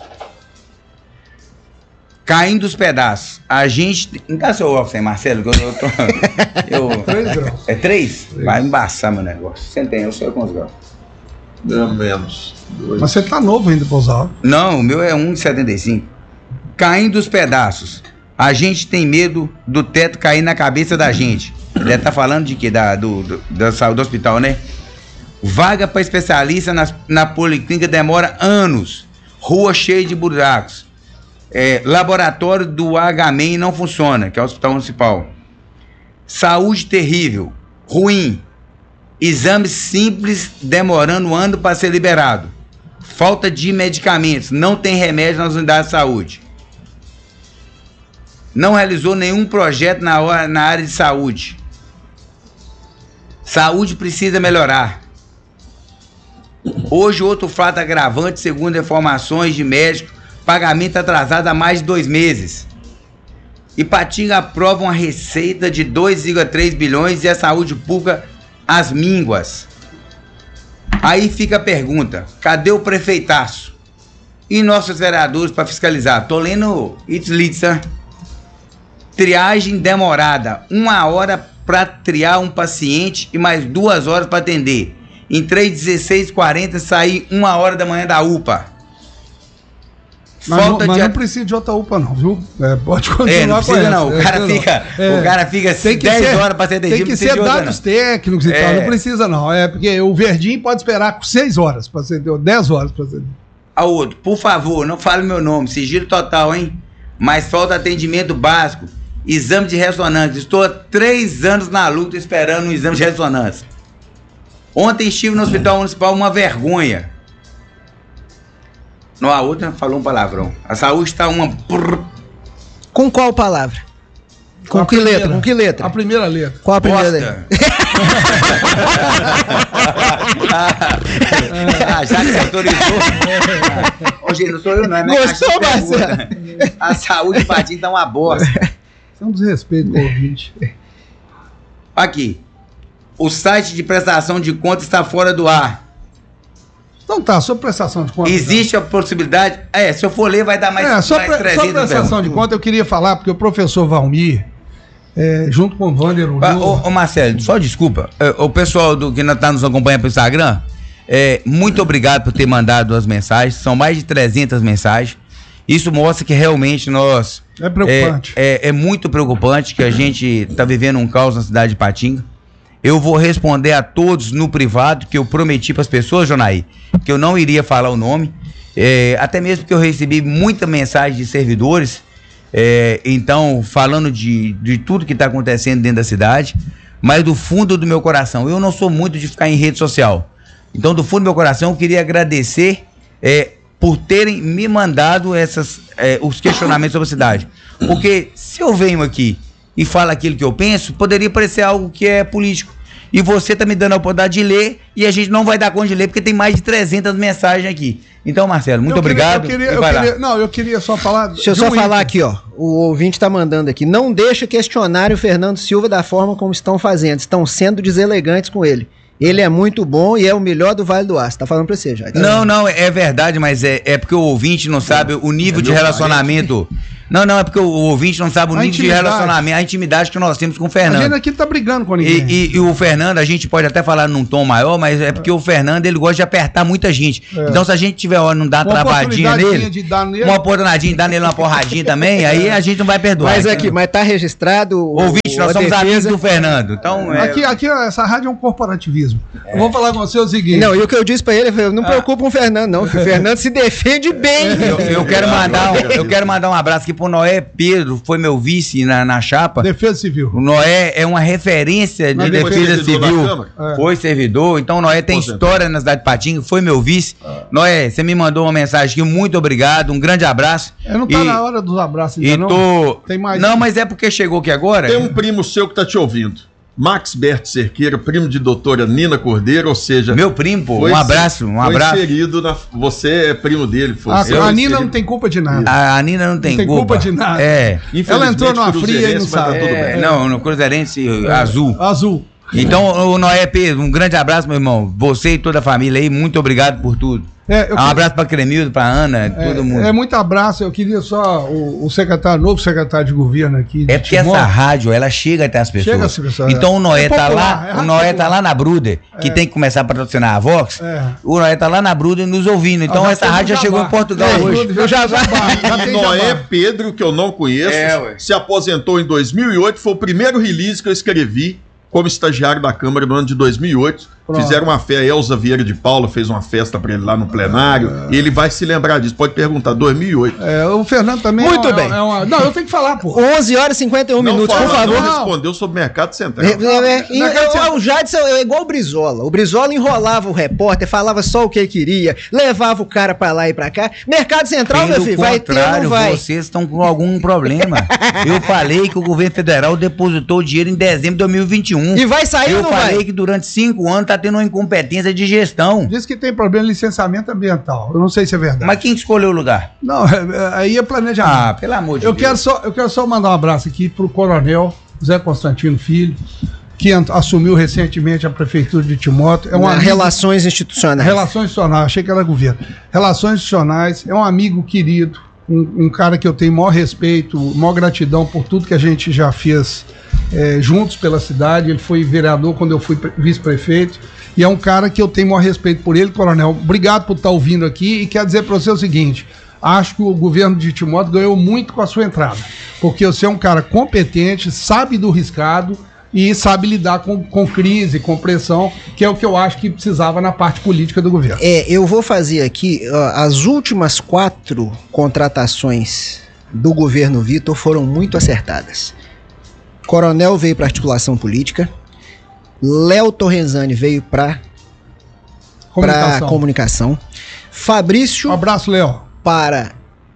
Caindo os pedaços. A gente. Não dá seu óculos aí, Marcelo? Que eu, eu tô. Eu, Três graus. é três? Vai embaçar meu negócio. Você tem, eu sei quantos graus. Não, menos. Dois. Mas você tá novo ainda pra usar. Não, o meu é um vírgula setenta e cinco. Caindo os pedaços. A gente tem medo do teto cair na cabeça da gente. Ele deve estar falando de quê? Da, do, do, da saúde do hospital, né? Vaga para especialista nas, na policlínica demora anos. Rua cheia de buracos. É, laboratório do H M E M não funciona, que é o hospital municipal. Saúde terrível, ruim. Exames simples demorando um ano para ser liberado. Falta de medicamentos, não tem remédio nas unidades de saúde. Não realizou nenhum projeto na, hora, na área de saúde. Saúde precisa melhorar. Hoje, outro fato agravante, segundo informações de médicos, pagamento atrasado há mais de dois meses. Ipatinga aprova uma receita de dois vírgula três bilhões e a saúde pública às mínguas. Aí fica a pergunta, cadê o prefeitaço? E nossos vereadores para fiscalizar? Tô lendo It's Litzer. Triagem demorada, uma hora para triar um paciente e mais duas horas para atender. Entrei dezesseis e quarenta, saí uma hora da manhã da U P A. Mas, não, Falta mas de... não precisa de outra U P A não, viu? É, pode continuar É, não com precisa essa. não. O É, cara não. fica, É. o cara fica Tem que dez ser- horas para ser atendido. Tem que não precisa ser de outra, dados não. técnicos e É. tal, não precisa não. É porque o verdinho pode esperar seis horas para ser, dez horas para ser. A outro, por favor, não fale meu nome, sigilo total, hein? Mas falta atendimento básico, exame de ressonância. Estou há três anos na luta esperando um exame de ressonância. Ontem estive no hospital municipal, uma vergonha. Não, a outra falou um palavrão. A saúde está uma... Com qual palavra? Com A que primeira. letra? Com que letra? A primeira letra. Qual a primeira letra? Bosta. Ah, já que você autorizou. Ô, gente, não sou eu, não. É minha Gostou, caixa de pergunta. A saúde patinho tá uma bosta. Isso é um desrespeito com o ouvinte. Aqui. O site de prestação de contas está fora do ar. Então tá, sua prestação de contas. Existe a possibilidade. É, se eu for ler, vai dar mais, É, só, mais pre, só trezentas prestação de perguntas. conta eu queria falar, porque o professor Valmir, é, junto com o Wander Ah, Ulu, Ô, ô Marcelo, só desculpa. É, o pessoal do, que está nos acompanhando pelo Instagram, é, muito obrigado por ter mandado as mensagens. São mais de trezentas mensagens. Isso mostra que realmente nós. é preocupante. É, é, é muito preocupante que a gente está vivendo um caos na cidade de Patinga. Eu vou responder a todos no privado, que eu prometi para as pessoas, Jonaí, que eu não iria falar o nome. É, até mesmo porque eu recebi muita mensagem de servidores, é, então, falando de, de tudo que está acontecendo dentro da cidade, mas do fundo do meu coração. Eu não sou muito de ficar em rede social. Então, do fundo do meu coração, eu queria agradecer é, por terem me mandado essas, é, os questionamentos sobre a cidade. Porque se eu venho aqui e falo aquilo que eu penso, poderia parecer algo que é político. E você tá me dando a oportunidade de ler e a gente não vai dar conta de ler porque tem mais de trezentas mensagens aqui. Então, Marcelo, muito Eu queria- obrigado. Eu queria, e eu vai lá. queria- não, eu queria só falar. Deixa eu de só um falar item. aqui, ó. O ouvinte tá mandando aqui. Não deixa questionar o Fernando Silva da forma como estão fazendo. Estão sendo deselegantes com ele. Ele é muito bom e é o melhor do Vale do Aço. Tá falando pra você, já. Não, não, é verdade, mas é, é porque o ouvinte não sabe o nível É de meu relacionamento. Não, não, é porque o ouvinte não sabe o A nível de intimidade. relacionamento, a intimidade que nós temos com o A Fernando. gente aqui não tá brigando com ninguém. E, e- e o Fernando, a gente pode até falar num tom maior, mas é porque o Fernando, ele gosta de apertar muita gente. É. Então, se a gente tiver hora não dar uma Uma travadinha oportunidadezinha nele, de dar nele. uma oportunidade de dar nele uma porradinha também, aí a gente não vai perdoar. Mas entendeu? aqui, mas tá registrado. o- Ouvinte, nós a somos defesa. amigos do Fernando. Então, é, Aqui, aqui, essa rádio é um corporativismo. Eu vou falar com você o seguinte. Não, e o que eu disse pra ele, eu falei, não preocupa com o Fernando, não, que o Fernando se defende bem. eu, eu quero mandar, um- eu quero mandar um abraço aqui pro Noé Pedro, foi meu vice na, na chapa. Defesa Civil. O Noé é uma referência Na de defesa defesa servidor da civil. Câmara? É. Foi servidor. Então o Noé tem Aposentado. história na cidade de Patinga, foi meu vice. Noé, você me mandou uma mensagem aqui, muito obrigado, um grande abraço. Eu não tá E- na hora dos abraços ainda, E não. tô. Tem mais Não, um. mas é porque chegou aqui agora. Tem um primo seu que tá te ouvindo. Max Berto Cerqueira, primo de doutora Nina Cordeiro, ou seja... Meu primo, pô, foi um se- abraço, um foi abraço. inserido na... Você é primo dele. Foi A, você a é Nina inserido- não tem culpa de nada. A, a Nina não tem, Não tem culpa de nada. É. Ela entrou numa Infelizmente, fria e não Cruzeirense, mas tá sabe. tudo É, bem. não, no Cruzeirense azul. Azul. Então, o Noé Pedro, um grande abraço, meu irmão. Você e toda a família aí, muito obrigado por tudo. É, eu Um que- abraço pra Cremildo, pra Ana, todo mundo. É, é muito abraço. Eu queria só o, o secretário, novo secretário de governo aqui. de É porque essa Timóteo. rádio, ela chega até as pessoas. Chega às pessoas, Então é. o Noé É tá popular, lá, é o rádio Noé popular. tá lá na Bruder, que É. tem que começar a patrocinar a Vox. É. O Noé tá lá na Bruder nos ouvindo. Então Ah, já essa fez o rádio já jabá. chegou em Portugal É, hoje. já tem jabá, já E tem Noé jabá. Pedro, que eu não conheço, É, ué. se aposentou em dois mil e oito, foi o primeiro release que eu escrevi como estagiário da Câmara no ano de dois mil e oito. Pronto. Fizeram uma festa, a Elza Vieira de Paula fez uma festa pra ele lá no plenário, e ele vai se lembrar disso, pode perguntar, dois mil e oito. É, o Fernando também Muito é, uma- bem. é uma... Não, eu tenho que falar, pô. onze horas e cinquenta e um Não minutos, por fala, favor. não Não. respondeu sobre o mercado central. É, é, é, e Não, eu- não, o Jadson é igual o Brizola. O Brizola enrolava o repórter, falava só o que queria, levava o cara pra lá e pra cá. Mercado Central, meu Pelo filho, vai ter ou contrário, não vai? vocês estão com algum problema. Eu falei que o governo federal depositou o dinheiro em dezembro de dois mil e vinte e um. E vai sair Eu ou não falei vai? que durante cinco anos tá tendo uma incompetência de gestão. Diz que tem problema de licenciamento ambiental. Eu não sei se é verdade. Mas quem escolheu o lugar? Não, é- é- aí é planejamento. Ah, pelo amor de eu, Deus. quero só, eu quero só mandar um abraço aqui pro coronel Zé Constantino Filho, que ent- assumiu recentemente a prefeitura de Timóteo. É um Uma amigo- Relações institucionais. Relações institucionais, achei que era governo. Relações institucionais, é um amigo querido, um, um cara que eu tenho maior respeito, maior gratidão por tudo que a gente já fez é, juntos pela cidade. Ele foi vereador quando eu fui pre- vice-prefeito. E é um cara que eu tenho maior respeito por ele, coronel. Obrigado por estar ouvindo aqui e quero dizer para você o seguinte: acho que o governo de Timóteo ganhou muito com a sua entrada, porque você é um cara competente, sabe do riscado e sabe lidar com, com crise, com pressão, que é o que eu acho que precisava na parte política do governo. É, eu vou fazer aqui, ó, as últimas quatro contratações do governo Vitor foram muito acertadas. Coronel veio para articulação política, Léo Torrenzani veio para Comunicação. comunicação, Fabrício Um abraço, Léo. para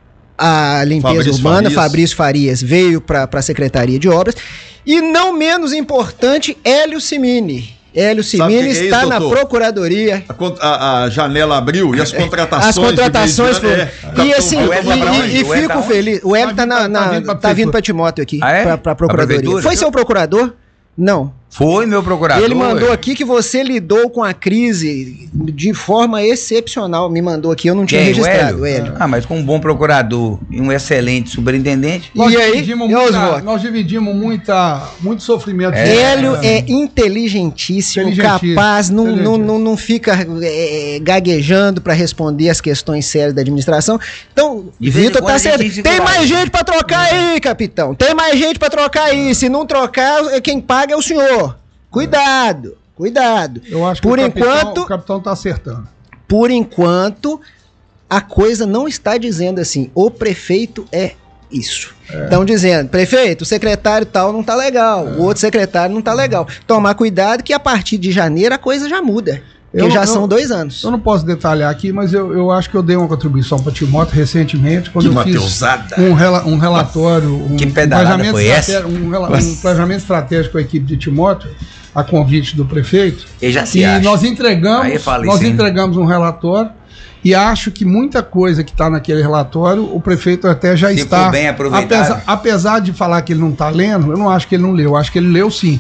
a limpeza Fabrício urbana, Farias. Fabrício Farias veio para a Secretaria de Obras, e não menos importante, Hélio Cimini. Hélio Sabe Cimini o que que é está isso, na doutor? Procuradoria. A, con- a- a janela abriu e as contratações. As contratações de vez em foram. ano, é, E assim, o Hélio tá pra e, onde? e O Hélio tá fico onde? feliz. O Hélio Tá tá, vindo na, pra- na- tá vindo pra tá vindo prefeitura. pra Timóteo aqui, Ah, é? pra, pra Pra Procuradoria. prefeitura? Foi seu procurador? Não. Foi meu procurador. Ele mandou ué. aqui que você lidou com a crise de forma excepcional. Me mandou aqui, eu não tinha Quem? O registrado, Hélio? Hélio. Ah, mas com um bom procurador e um excelente superintendente. Nós E aí, dividimos e os muita- votos? nós dividimos muita, muito sofrimento. Hélio é inteligentíssimo, Inteligentíssimo, capaz, não, não, inteligentíssimo. não, não fica é, gaguejando para responder as questões sérias da administração. Então, De vez em Vitor quando tá a gente certo. fica Tem lá. mais gente para trocar aí, capitão. Tem mais gente para trocar aí. Se não trocar, quem paga é o senhor. Cuidado, cuidado. Eu acho que Por o capitão, enquanto- o capitão tá acertando. Por enquanto, a coisa não está dizendo assim, o prefeito é isso. Estão dizendo, prefeito, o secretário tal não tá legal, o outro secretário não tá legal. Tomar cuidado que a partir de janeiro a coisa já muda. Eu Porque não- já eu- são dois anos. Eu não posso detalhar aqui, mas eu, eu acho que eu dei uma contribuição para Timóteo recentemente, quando Que eu fiz mateusada. um, rela- um relatório, um, Que pedalada planejamento foi essa? estratégico- um, rela- um planejamento estratégico com a equipe de Timóteo, a convite do prefeito. Ele já se E acha. nós entregamos, Aí fala nós isso, hein? entregamos um relatório e acho que muita coisa que está naquele relatório, o prefeito até já Se está. for bem aproveitado. apesar, apesar de falar que ele não está lendo, eu não acho que ele não leu, eu acho que ele leu sim.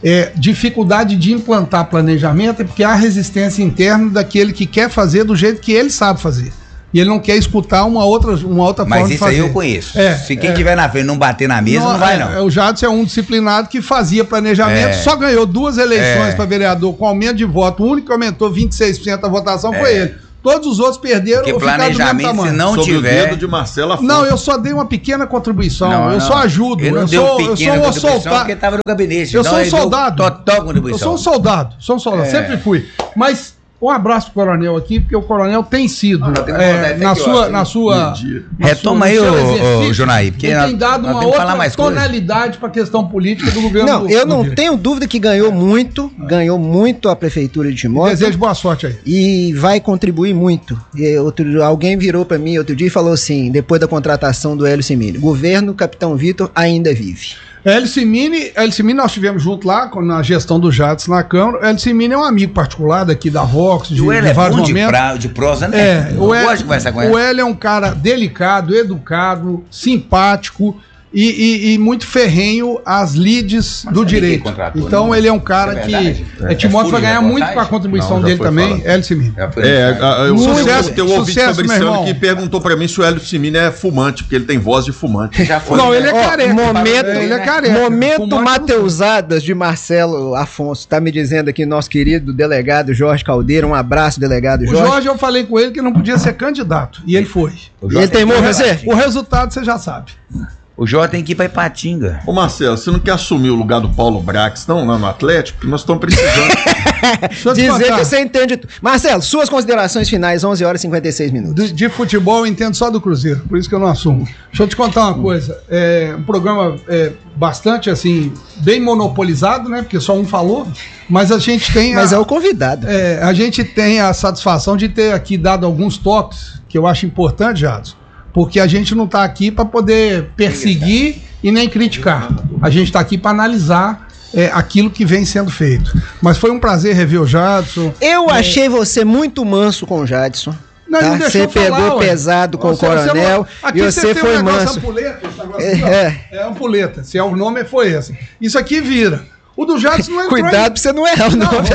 é, dificuldade de implantar planejamento é porque há resistência interna daquele que quer fazer do jeito que ele sabe fazer. E ele não quer escutar uma outra, uma outra Mas forma de fazer. Mas isso aí eu conheço. É, Se quem é, tiver na frente não bater na mesa, não, não vai é, não. É, o Jadson é um disciplinado que fazia planejamento, É. só ganhou duas eleições É. para vereador com aumento de voto. O único que aumentou vinte e seis por cento da votação É. foi ele. Todos os outros perderam Porque ou ficaram do mesmo planejamento, tamanho. se não Sobre tiver... o dedo de Marcela Afonso. Não, eu só dei uma pequena contribuição. Não, eu não. só ajudo. Ele não Eu deu sou, eu sou pequena um contribuição soldado. porque estava no gabinete. Eu Então sou um ele deu soldado. Total Eu contribuição. sou um soldado. Sou um soldado. É. Sempre fui. Mas um abraço pro coronel aqui, porque o coronel tem sido, Ah, não, tem é, vontade na, até que sua, horas, na hein? sua. Meio-dia. na Retoma sua- aí, no seu ô, ô, exercício, Junaí, porque ele nós- tem dado nós uma temos que falar outra mais coisa. tonalidade para a questão política do governo. Não, do, eu do não Direito. tenho dúvida que ganhou muito, ganhou muito a prefeitura de Timóteo. Desejo boa sorte aí. E vai contribuir muito. E outro, alguém virou para mim outro dia e falou assim, depois da contratação do Hélio Cimini, governo Capitão Vitor ainda vive. Hélio Cimini, Hélio Cimini nós estivemos junto lá com- na gestão do Jadson na Câmara. Hélio Cimini é um amigo particular daqui da Vox, de, E o Hélio de é vários bom de, momentos. pra, de prosa, né? É, eu o gosto de Hélio, conversar com o ele. Hélio é um cara delicado, educado, simpático e, e- e muito ferrenho às lides Mas do sabe quem direito. contratou, Então não? ele é um cara É que verdade? é, É Timóteo vai furo de ganhar muito com a reportagem? contribuição Não, já dele foi também, falado. Hélio Cimini. Já foi É, anunciado. a- eu Sucesso, sucesso, tem um ouvinte sucesso, sobre meu esse ano irmão. que perguntou pra mim se o Hélio Cimini é fumante, porque ele tem voz de fumante. Já foi. Não, ele é Ó, careca. momento- ele é careca. Momento Fumante, eu não sei. Mateusadas de Marcelo Afonso. Tá me dizendo aqui nosso querido delegado Jorge Caldeira. Um abraço, delegado O Jorge. Jorge, eu falei com ele que não podia ser candidato. E ele foi. O E Jorge ele teimou, tem que ir pra você? Ipatinga. O resultado você já sabe. O Jorge tem que ir pra Ipatinga. Ô Marcelo, você não quer assumir o lugar do Paulo Brax, não, lá no Atlético? Porque nós estamos precisando. Deixa eu te Dizer contar. que você entende tudo. Marcelo, suas considerações finais, onze horas e cinquenta e seis minutos. De, de futebol eu entendo só do Cruzeiro, por isso que eu não assumo. Deixa eu te contar uma coisa. É um programa é, bastante assim, bem monopolizado, né? Porque só um falou, mas a gente tem. Mas a, é o convidado. é, a gente tem a satisfação de ter aqui dado alguns toques que eu acho importante, Jadson, porque a gente não está aqui para poder perseguir e nem criticar. A gente está aqui para analisar é, aquilo que vem sendo feito. Mas foi um prazer rever o Jadson. Eu achei você muito manso com o Jadson. Não, Tá? não deixou Você eu falar, pegou ué. pesado com Você- o coronel você- aqui e você tem foi um negócio, manso. Ampuleta, esse negócio É, aqui, ó. é. É ampuleta. Se é o nome, foi esse. Isso aqui vira. O do Jadson não entrou. Cuidado pra você não errar o Não, nome.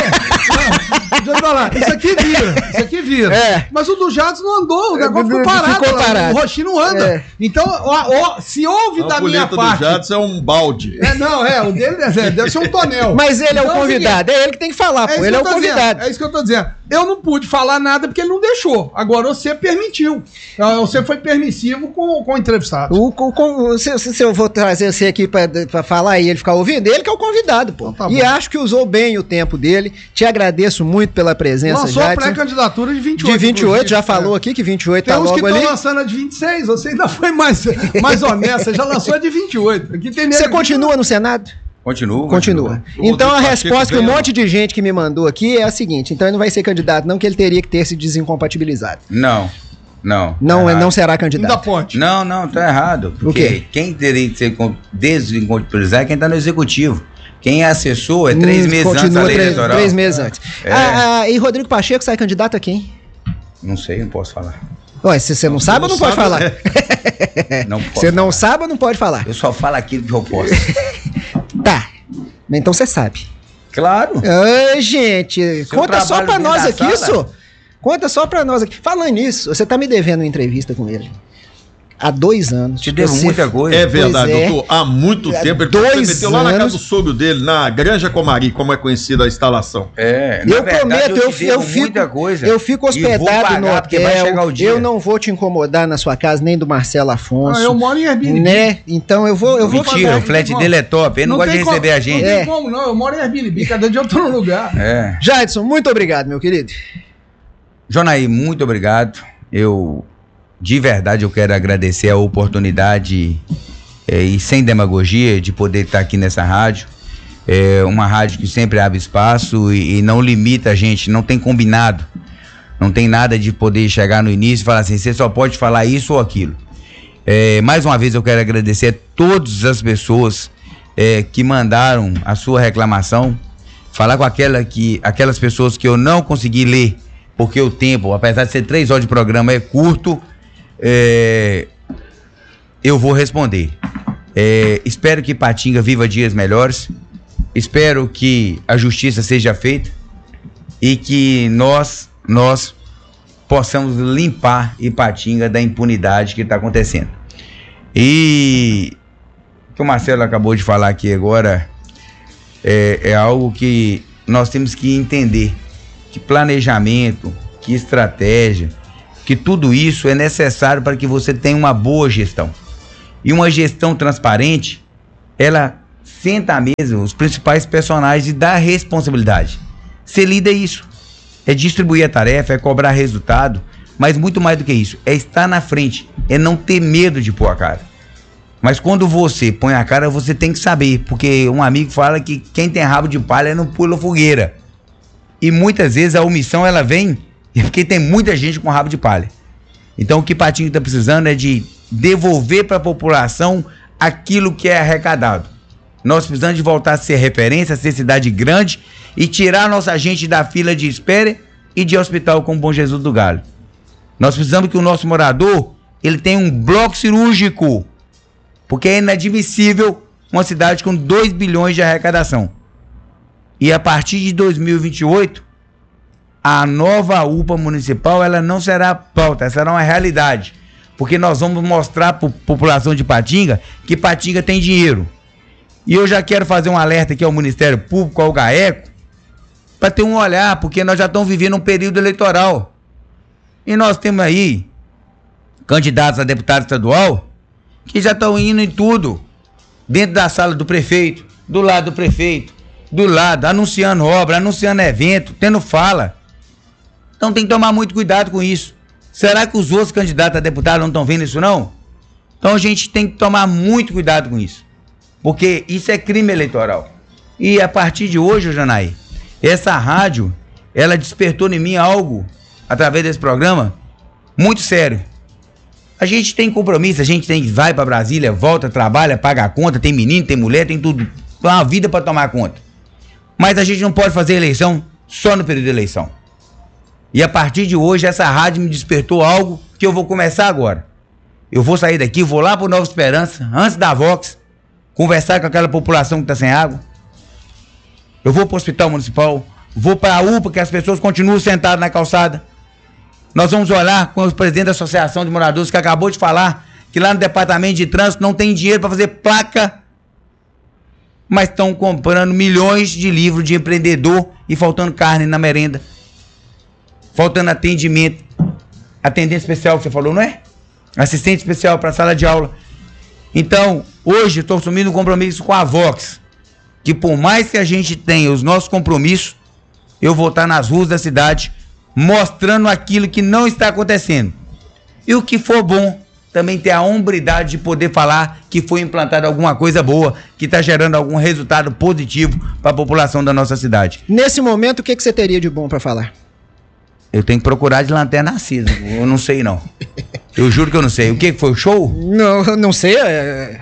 é, não, deixa eu falar. Isso aqui vira. Isso aqui vira. É. Mas o do Jadson não andou. O É, negócio ficou ficou parado. lá. parado. O roxinho não anda. É. Então, ó, ó, se houve A da minha ampulheta do parte. Jadson é um balde. É, não, é. O dele é, deve ser um tonel. Mas ele é o Então, convidado, é ele que tem que falar, É pô. isso Ele que é eu o tô convidado. dizendo, é isso que eu tô dizendo. Eu não pude falar nada porque ele não deixou. Agora você permitiu. Ah, Você foi permissivo com, com o entrevistado. O, o- com- se, se- se eu vou trazer você aqui pra, pra falar e ele ficar ouvindo, ele que é o convidado, pô. Então tá e bom. acho que usou bem o tempo dele. Te agradeço muito pela presença, Lançou a Jadson. pré-candidatura de vinte e oito. De vinte e oito, já inclusive. falou É. aqui que vinte e oito Tem tá uns que logo estão ali. lançando a de vinte e seis. Você ainda foi mais, mais honesto. Você já lançou a de vinte e oito. Aqui tem Você nego- continua no Senado? Continua. Continua. O Então a Rodrigo resposta Pacheco que um veio- monte de gente que me mandou aqui é a seguinte: então ele não vai ser candidato, não, que ele teria que ter se desincompatibilizado. Não. Não. Não, tá ele não errado. será Ainda candidato. pode. Não, não, tá errado. Porque O quê? quem teria que ser com- desvinculado é quem tá no executivo. Quem é assessor é três Hum, meses antes da continua lei três, eleitoral. três meses antes. É. Ah, ah, e Rodrigo Pacheco sai candidato a quem? Não sei, não posso falar. Ué, se você não sabe, ou não pode sabe, falar? Não posso Você não falar. sabe ou não pode falar? Eu só falo aquilo que eu posso. Tá. Então você sabe. Claro. Ai, gente, Seu conta só trabalho pra dentro nós da aqui, sala. isso. Conta só pra nós aqui. Falando nisso, você tá me devendo uma entrevista com ele. Há dois anos. Te devo Você- muita coisa. É verdade, Pois é. doutor. Há muito Há tempo. Ele dois meteu lá na casa anos. do sogro dele, na Granja Comari, como é conhecida a instalação. É, na Eu verdade, prometo, eu, te eu, devo fico, muita coisa. eu fico E vou hospedado pagar, no porque vai chegar hotel. o dia. Eu não vou te incomodar na sua casa, nem do Marcelo Afonso. Ah, eu moro em Airbnb. Né? Então eu vou, eu vou Mentira, falar. o flat como. dele é top. Ele não, gosta de tem receber como, a gente. Não É. tem como, não. Eu moro em Airbnb. Cada dia eu tô num lugar. É. Jadson, muito obrigado, meu querido. Jonaí, muito obrigado. Eu, de verdade, eu quero agradecer a oportunidade é, e sem demagogia de poder estar aqui nessa rádio. É uma rádio que sempre abre espaço e, e não limita a gente, não tem combinado. Não tem nada de poder chegar no início e falar assim, você só pode falar isso ou aquilo. É, mais uma vez eu quero agradecer a todas as pessoas é, que mandaram a sua reclamação, falar com aquela que, aquelas pessoas que eu não consegui ler, porque o tempo, apesar de ser três horas de programa, é curto, é, eu vou responder. É, espero que Patinga viva dias melhores. espero que a justiça seja feita e que nós, nós possamos limpar Ipatinga da impunidade que está acontecendo. E o que o Marcelo acabou de falar aqui agora é, é algo que nós temos que entender, que planejamento, que estratégia, que tudo isso é necessário para que você tenha uma boa gestão. E uma gestão transparente, ela senta à mesa os principais personagens e dá responsabilidade. Você lida isso. É distribuir a tarefa, é cobrar resultado, mas muito mais do que isso, é estar na frente, é não ter medo de pôr a cara. Mas quando você põe a cara, você tem que saber, porque um amigo fala que quem tem rabo de palha não pula fogueira. E muitas vezes a omissão ela vem porque tem muita gente com rabo de palha. Então o que Ipatinga está precisando é de devolver para a população aquilo que é arrecadado. Nós precisamos de voltar a ser referência, a ser cidade grande e tirar nossa gente da fila de espera e de hospital com o Bom Jesus do Galho. Nós precisamos que o nosso morador ele tenha um bloco cirúrgico, porque é inadmissível uma cidade com dois bilhões de arrecadação. E a partir de dois mil e vinte e oito, a nova U P A municipal ela não será pauta, será uma realidade. Porque nós vamos mostrar para a população de Ipatinga que Ipatinga tem dinheiro. E eu já quero fazer um alerta aqui ao Ministério Público, ao GAECO, para ter um olhar, porque nós já estamos vivendo um período eleitoral. E nós temos aí candidatos a deputado estadual que já estão indo em tudo, dentro da sala do prefeito, do lado do prefeito, do lado, anunciando obra, anunciando evento, tendo fala. Então tem que tomar muito cuidado com isso. Será que os outros candidatos a deputado não estão vendo isso não? Então a gente tem que tomar muito cuidado com isso, porque isso é crime eleitoral. E a partir de hoje, Janaí, essa rádio, ela despertou em mim algo, através desse programa, muito sério. A gente tem compromisso, a gente tem que vai para Brasília, volta, trabalha, paga a conta, tem menino, tem mulher, tem tudo, tem uma vida para tomar conta. Mas a gente não pode fazer eleição só no período de eleição. E a partir de hoje, essa rádio me despertou algo que eu vou começar agora. Eu vou sair daqui, vou lá para o Nova Esperança, antes da Vox, conversar com aquela população que está sem água. Eu vou para o Hospital Municipal, vou para a U P A, que as pessoas continuam sentadas na calçada. Nós vamos olhar com o presidente da Associação de Moradores, que acabou de falar que lá no Departamento de Trânsito não tem dinheiro para fazer placa, mas estão comprando milhões de livros de empreendedor e faltando carne na merenda. Faltando atendimento. Atendente especial que você falou, não é? Assistente especial para a sala de aula. Então, hoje estou assumindo um compromisso com a Vox, que por mais que a gente tenha os nossos compromissos, eu vou estar nas ruas da cidade mostrando aquilo que não está acontecendo. E o que for bom, também ter a hombridade de poder falar que foi implantada alguma coisa boa, que está gerando algum resultado positivo para a população da nossa cidade. Nesse momento, o que, que você teria de bom para falar? Eu tenho que procurar de lanterna acesa. Eu não sei, não. Eu juro que eu não sei. O que foi? O show? Não, não sei. É...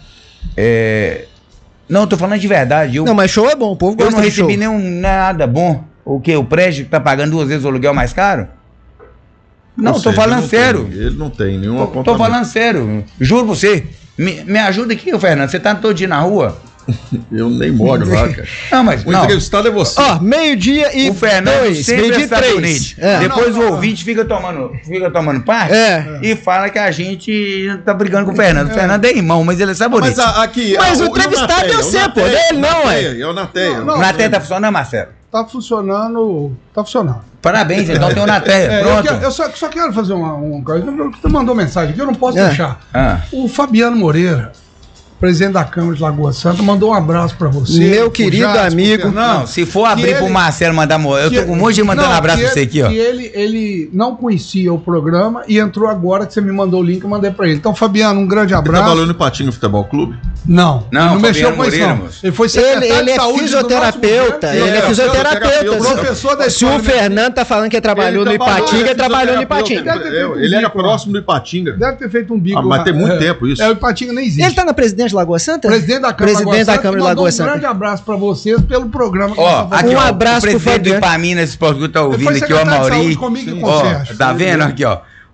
é... Não, eu tô falando de verdade. Eu... Não, mas show é bom. O povo gosta de show. Eu não recebi nenhum nada bom. O quê? O prédio que tá pagando duas vezes o aluguel mais caro? Não, Ou tô seja, falando não sério. Tem, ele não tem nenhum apontamento. Tô falando sério. Juro pra você. Me, me ajuda aqui, ô Fernando. Você tá todo dia na rua? Eu nem moro lá, cara. Não, mas o entrevistado é você. Ó, meio-dia e o Fernando dois, sempre meio-dia é três. É. Depois não, o não, ouvinte fica tomando, fica tomando parte é. e fala que a gente tá brigando com o Fernando. É. O Fernando é irmão, mas ele é sabonete. Mas a, aqui... Mas a, o entrevistado é você, pô. Ele não, é. Eu Nateia. O Nateia tá funcionando, Marcelo? Tá funcionando. Tá funcionando. Parabéns, então tem o Nateia. É, pronto. Eu, quero, eu só, só quero fazer uma, uma coisa. Você mandou mensagem aqui, eu não posso é. deixar. Ah. O Fabiano Moreira, presidente da Câmara de Lagoa Santa, mandou um abraço pra você. Meu querido Jades, amigo. Não, se for abrir ele, pro Marcelo mandar... Eu tô com um monte de mandando não, abraço pra ele, você aqui, ó. E ele, ele não conhecia o programa e entrou agora que você me mandou o link, eu mandei pra ele. Então, Fabiano, um grande abraço. Ele trabalhou no Ipatinga Futebol Clube? Não, não, ele não mexeu com Moreira, isso, não. Moço. Ele foi secretário ele, ele de é saúde fisioterapeuta. Ele é, é fisioterapeuta. Professor da Se o Fernando tá falando que trabalhou no Ipatinga, ele trabalhou no Ipatinga. Ele, ele era próximo do Ipatinga. Deve ter feito um bico. Ah, mas tem muito é, tempo isso. É, o Ipatinga nem existe. Ele tá na presidente de Lagoa Santa? Presidente da Câmara Presidente da Câmara de Lagoa Santa. Um grande abraço pra vocês pelo programa. Que ó, aqui, um ó, abraço o pro presidente do Fabiano. Ipaminas Esporte Clube tá ouvindo aqui, o Amauri. Comigo, ó, tá vendo aqui, ó.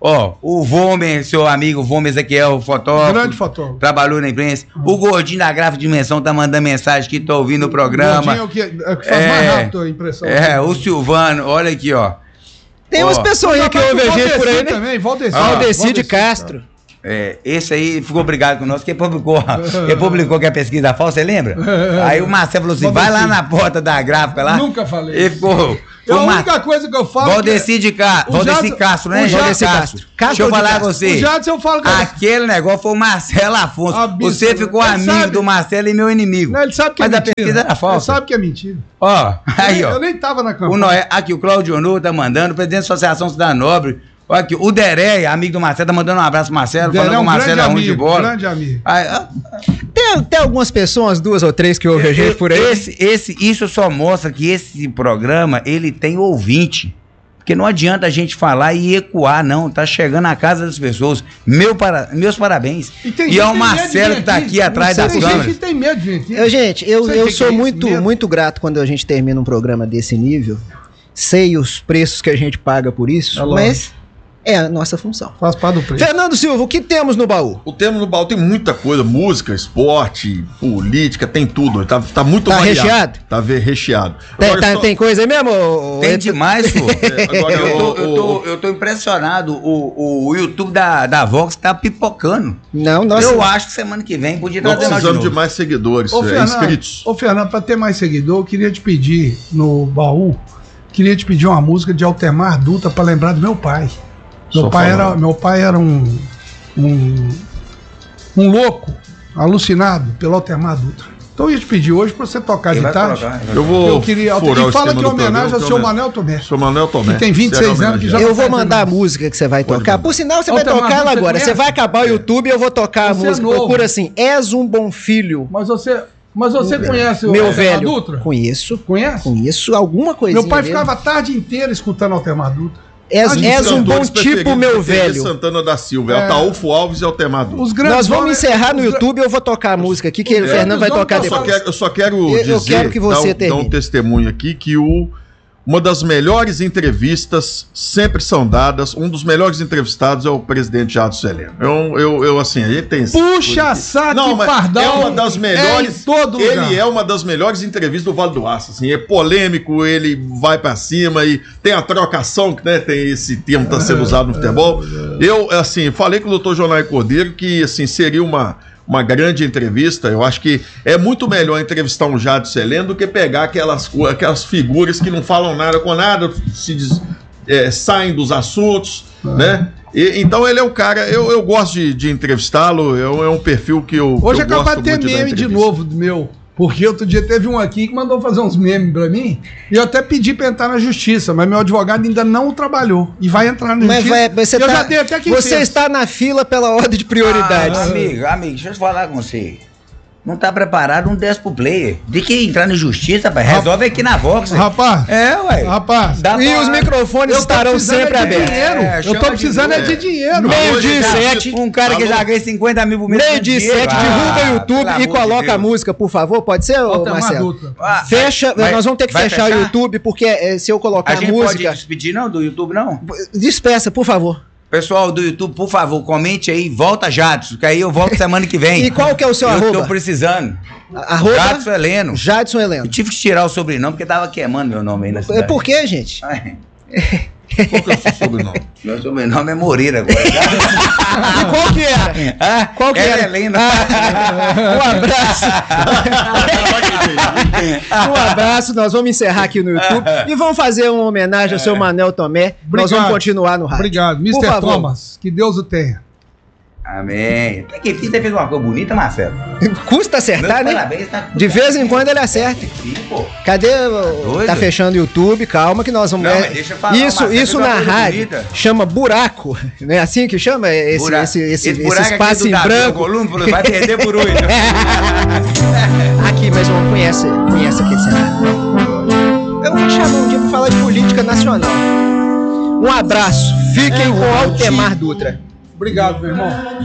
Ó, o Vomer, seu amigo Vomer Ezequiel, fotógrafo. Grande fotógrafo. Trabalhou na imprensa. Uhum. O Gordinho da Gráfica Dimensão tá mandando mensagem que tá ouvindo o programa. O Gordinho é o que, é que faz é, mais rápido a impressão. É, o Silvano, olha aqui, ó. Tem umas pessoas aí que ouvem a gente por aí, né? Também, Valdeci, Valdeci de Castro. É, esse aí ficou brigado conosco, que publicou, que publicou que a pesquisa falsa, você lembra? Aí o Marcelo falou assim, vai lá na porta da gráfica lá. Nunca falei. Ele ficou... É a única coisa que eu falo. Valdeci de Castro, Valdeci Castro, né? Valdeci Castro. Deixa eu falar com você. O Jadson, eu falo que aquele negócio foi o Marcelo Afonso. Absurdo. Você ficou ele amigo sabe. do Marcelo e meu inimigo. Não, ele sabe que Mas é mentira. Mas a pesquisa era falsa. Ele sabe que é mentira. Ó, aí, ó. Eu nem tava na campanha. O Noé, aqui, o Cláudio Honor tá mandando, o presidente da Associação Cidade Nobre. Olha aqui, o Deré, amigo do Marcelo, tá mandando um abraço pro Marcelo, Deré falando que o Marcelo é ruim de bola. Grande amigo. Aí, ah, tem, tem algumas pessoas, duas ou três, que ouvem a gente por aí. Esse, esse, isso só mostra que esse programa, ele tem ouvinte. Porque não adianta a gente falar e ecoar, não. Tá chegando na casa das pessoas. Meu para, meus parabéns. E, e é o Marcelo que tá aqui atrás das câmeras. Tem gente que tem medo de vir. Eu, gente, eu, eu sou muito, muito grato quando a gente termina um programa desse nível. Sei os preços que a gente paga por isso, é mas... é a nossa função. Faz parte do preço. Fernando Silva, o que temos no baú? O tema no baú tem muita coisa, música, esporte, política, tem tudo. Tá, tá muito tá variado. recheado? Tá recheado. Tem, tá, só... tem coisa aí mesmo? Tem demais, pô. É, agora, eu, tô, eu, tô, eu tô impressionado. O, o YouTube da, da Vox tá pipocando. Não, nós... Eu acho que semana que vem podia estar tendo precisamos de, de mais seguidores, ô, é, Fernando, inscritos. Ô, Fernando, pra ter mais seguidor, eu queria te pedir no baú, queria te pedir uma música de Altemar Dutra pra lembrar do meu pai. Meu pai, era, meu pai era um, um, um louco, alucinado pelo Altemar Dutra. Então eu ia te pedir hoje para você tocar de tarde. Colocar, eu vou. Eu queria. E fala que é homenagem ao seu Manel Tomé. Seu Manel Tomé. Que tem vinte e seis anos que já Eu vou mandar a música que você vai tocar. Por sinal, você vai tocar ela agora. Você vai acabar o YouTube e eu vou tocar a música. Procura assim: És um bom filho. Mas você. Mas você conhece o meu velho Dutra? Conheço. Conhece? Conheço alguma coisinha. Meu pai ficava a tarde inteira escutando Altemar Dutra. És, és um bom tipo, meu velho. Santana da Silva, é Ataúfo Alves e Altemar Dutra. Nós vamos encerrar no YouTube, eu vou tocar a música aqui, que o Fernando vai tocar depois. Eu só quero, eu só quero eu, dizer, eu quero que você dar, dar um testemunho aqui, que o... Uma das melhores entrevistas sempre são dadas. Um dos melhores entrevistados é o presidente Jadson Heleno. Eu, eu, eu assim, aí tem. Puxa saco, não, mas pardal. É uma das melhores. É em todo ele lugar. é uma das melhores entrevistas do Vale do Aço. Assim, é polêmico, ele vai pra cima e tem a trocação, né? Tem esse termo que tá sendo usado no futebol. Eu, assim, falei com o doutor Jonai Cordeiro que assim, seria uma. Uma grande entrevista. Eu acho que é muito melhor entrevistar um Jadson Heleno do que pegar aquelas, aquelas figuras que não falam nada com nada, se des, é, saem dos assuntos, ah. né? E, então ele é um cara, eu, eu gosto de, de entrevistá-lo, é, é um perfil que eu Hoje que eu acaba de ter meme de novo do meu. Porque outro dia teve um aqui que mandou fazer uns memes pra mim e eu até pedi pra entrar na justiça, mas meu advogado ainda não trabalhou e vai entrar na mas justiça. Vai, você eu tá, já dei até quem Você fez. está na fila pela ordem de prioridades. Ah, amigo, amigo, deixa eu falar com você. Não tá preparado, não desce pro player. De que entrar na justiça, rapaz, resolve aqui na Vox. Rapaz, é, ué. Rapaz, Dá e pra... os microfones estarão sempre abertos. É, eu tô precisando de é de dinheiro. Meio dia sete. Um cara Alô? que já ganha cinquenta mil por mês. Meio dia sete, ah, divulga o YouTube e coloca a música, por favor. Pode ser, ô, Marcelo? Ah, Fecha, vai, nós vamos ter que fechar fechar o YouTube, porque é, se eu colocar a, a música... A gente pode despedir, não, do YouTube, não? Despeça, por favor. Pessoal do YouTube, por favor, comente aí, volta Jadson, que aí eu volto semana que vem. E qual que é o seu eu arroba? Eu tô precisando. Arroba? Jadson Heleno. Jadson Heleno. Eu tive que tirar o sobrenome porque tava queimando meu nome aí na cidade. Por quê, gente? Ai. Qual que é o seu sobrenome? Meu sobrenome é Moreira agora. E qual que era? Ah, qual que era? Helena. Um abraço. Um abraço, nós vamos encerrar aqui no YouTube e vamos fazer uma homenagem ao seu Manel Tomé. Obrigado. Nós vamos continuar no rádio. Obrigado, mister Thomas, que Deus o tenha. Amém. Até que enfim você fez uma coisa bonita, Marcelo. Custa acertar, Meus né? Parabéns, tá de vez em quando ele acerta. Sim, pô. Cadê? Tá, tá fechando o YouTube, calma que nós vamos... Não, mas deixa eu falar, isso Marcelo, isso na rádio bonita. Chama buraco, não é assim que chama? Esse, Buraco. esse, esse, esse, esse espaço em branco. Columno, vai perder por hoje. Aqui, mas não conhece, conhece aquele cenário. Eu vou chamar um dia pra falar de política nacional. Um abraço. Fiquem com Altemar Dutra. Obrigado, meu irmão.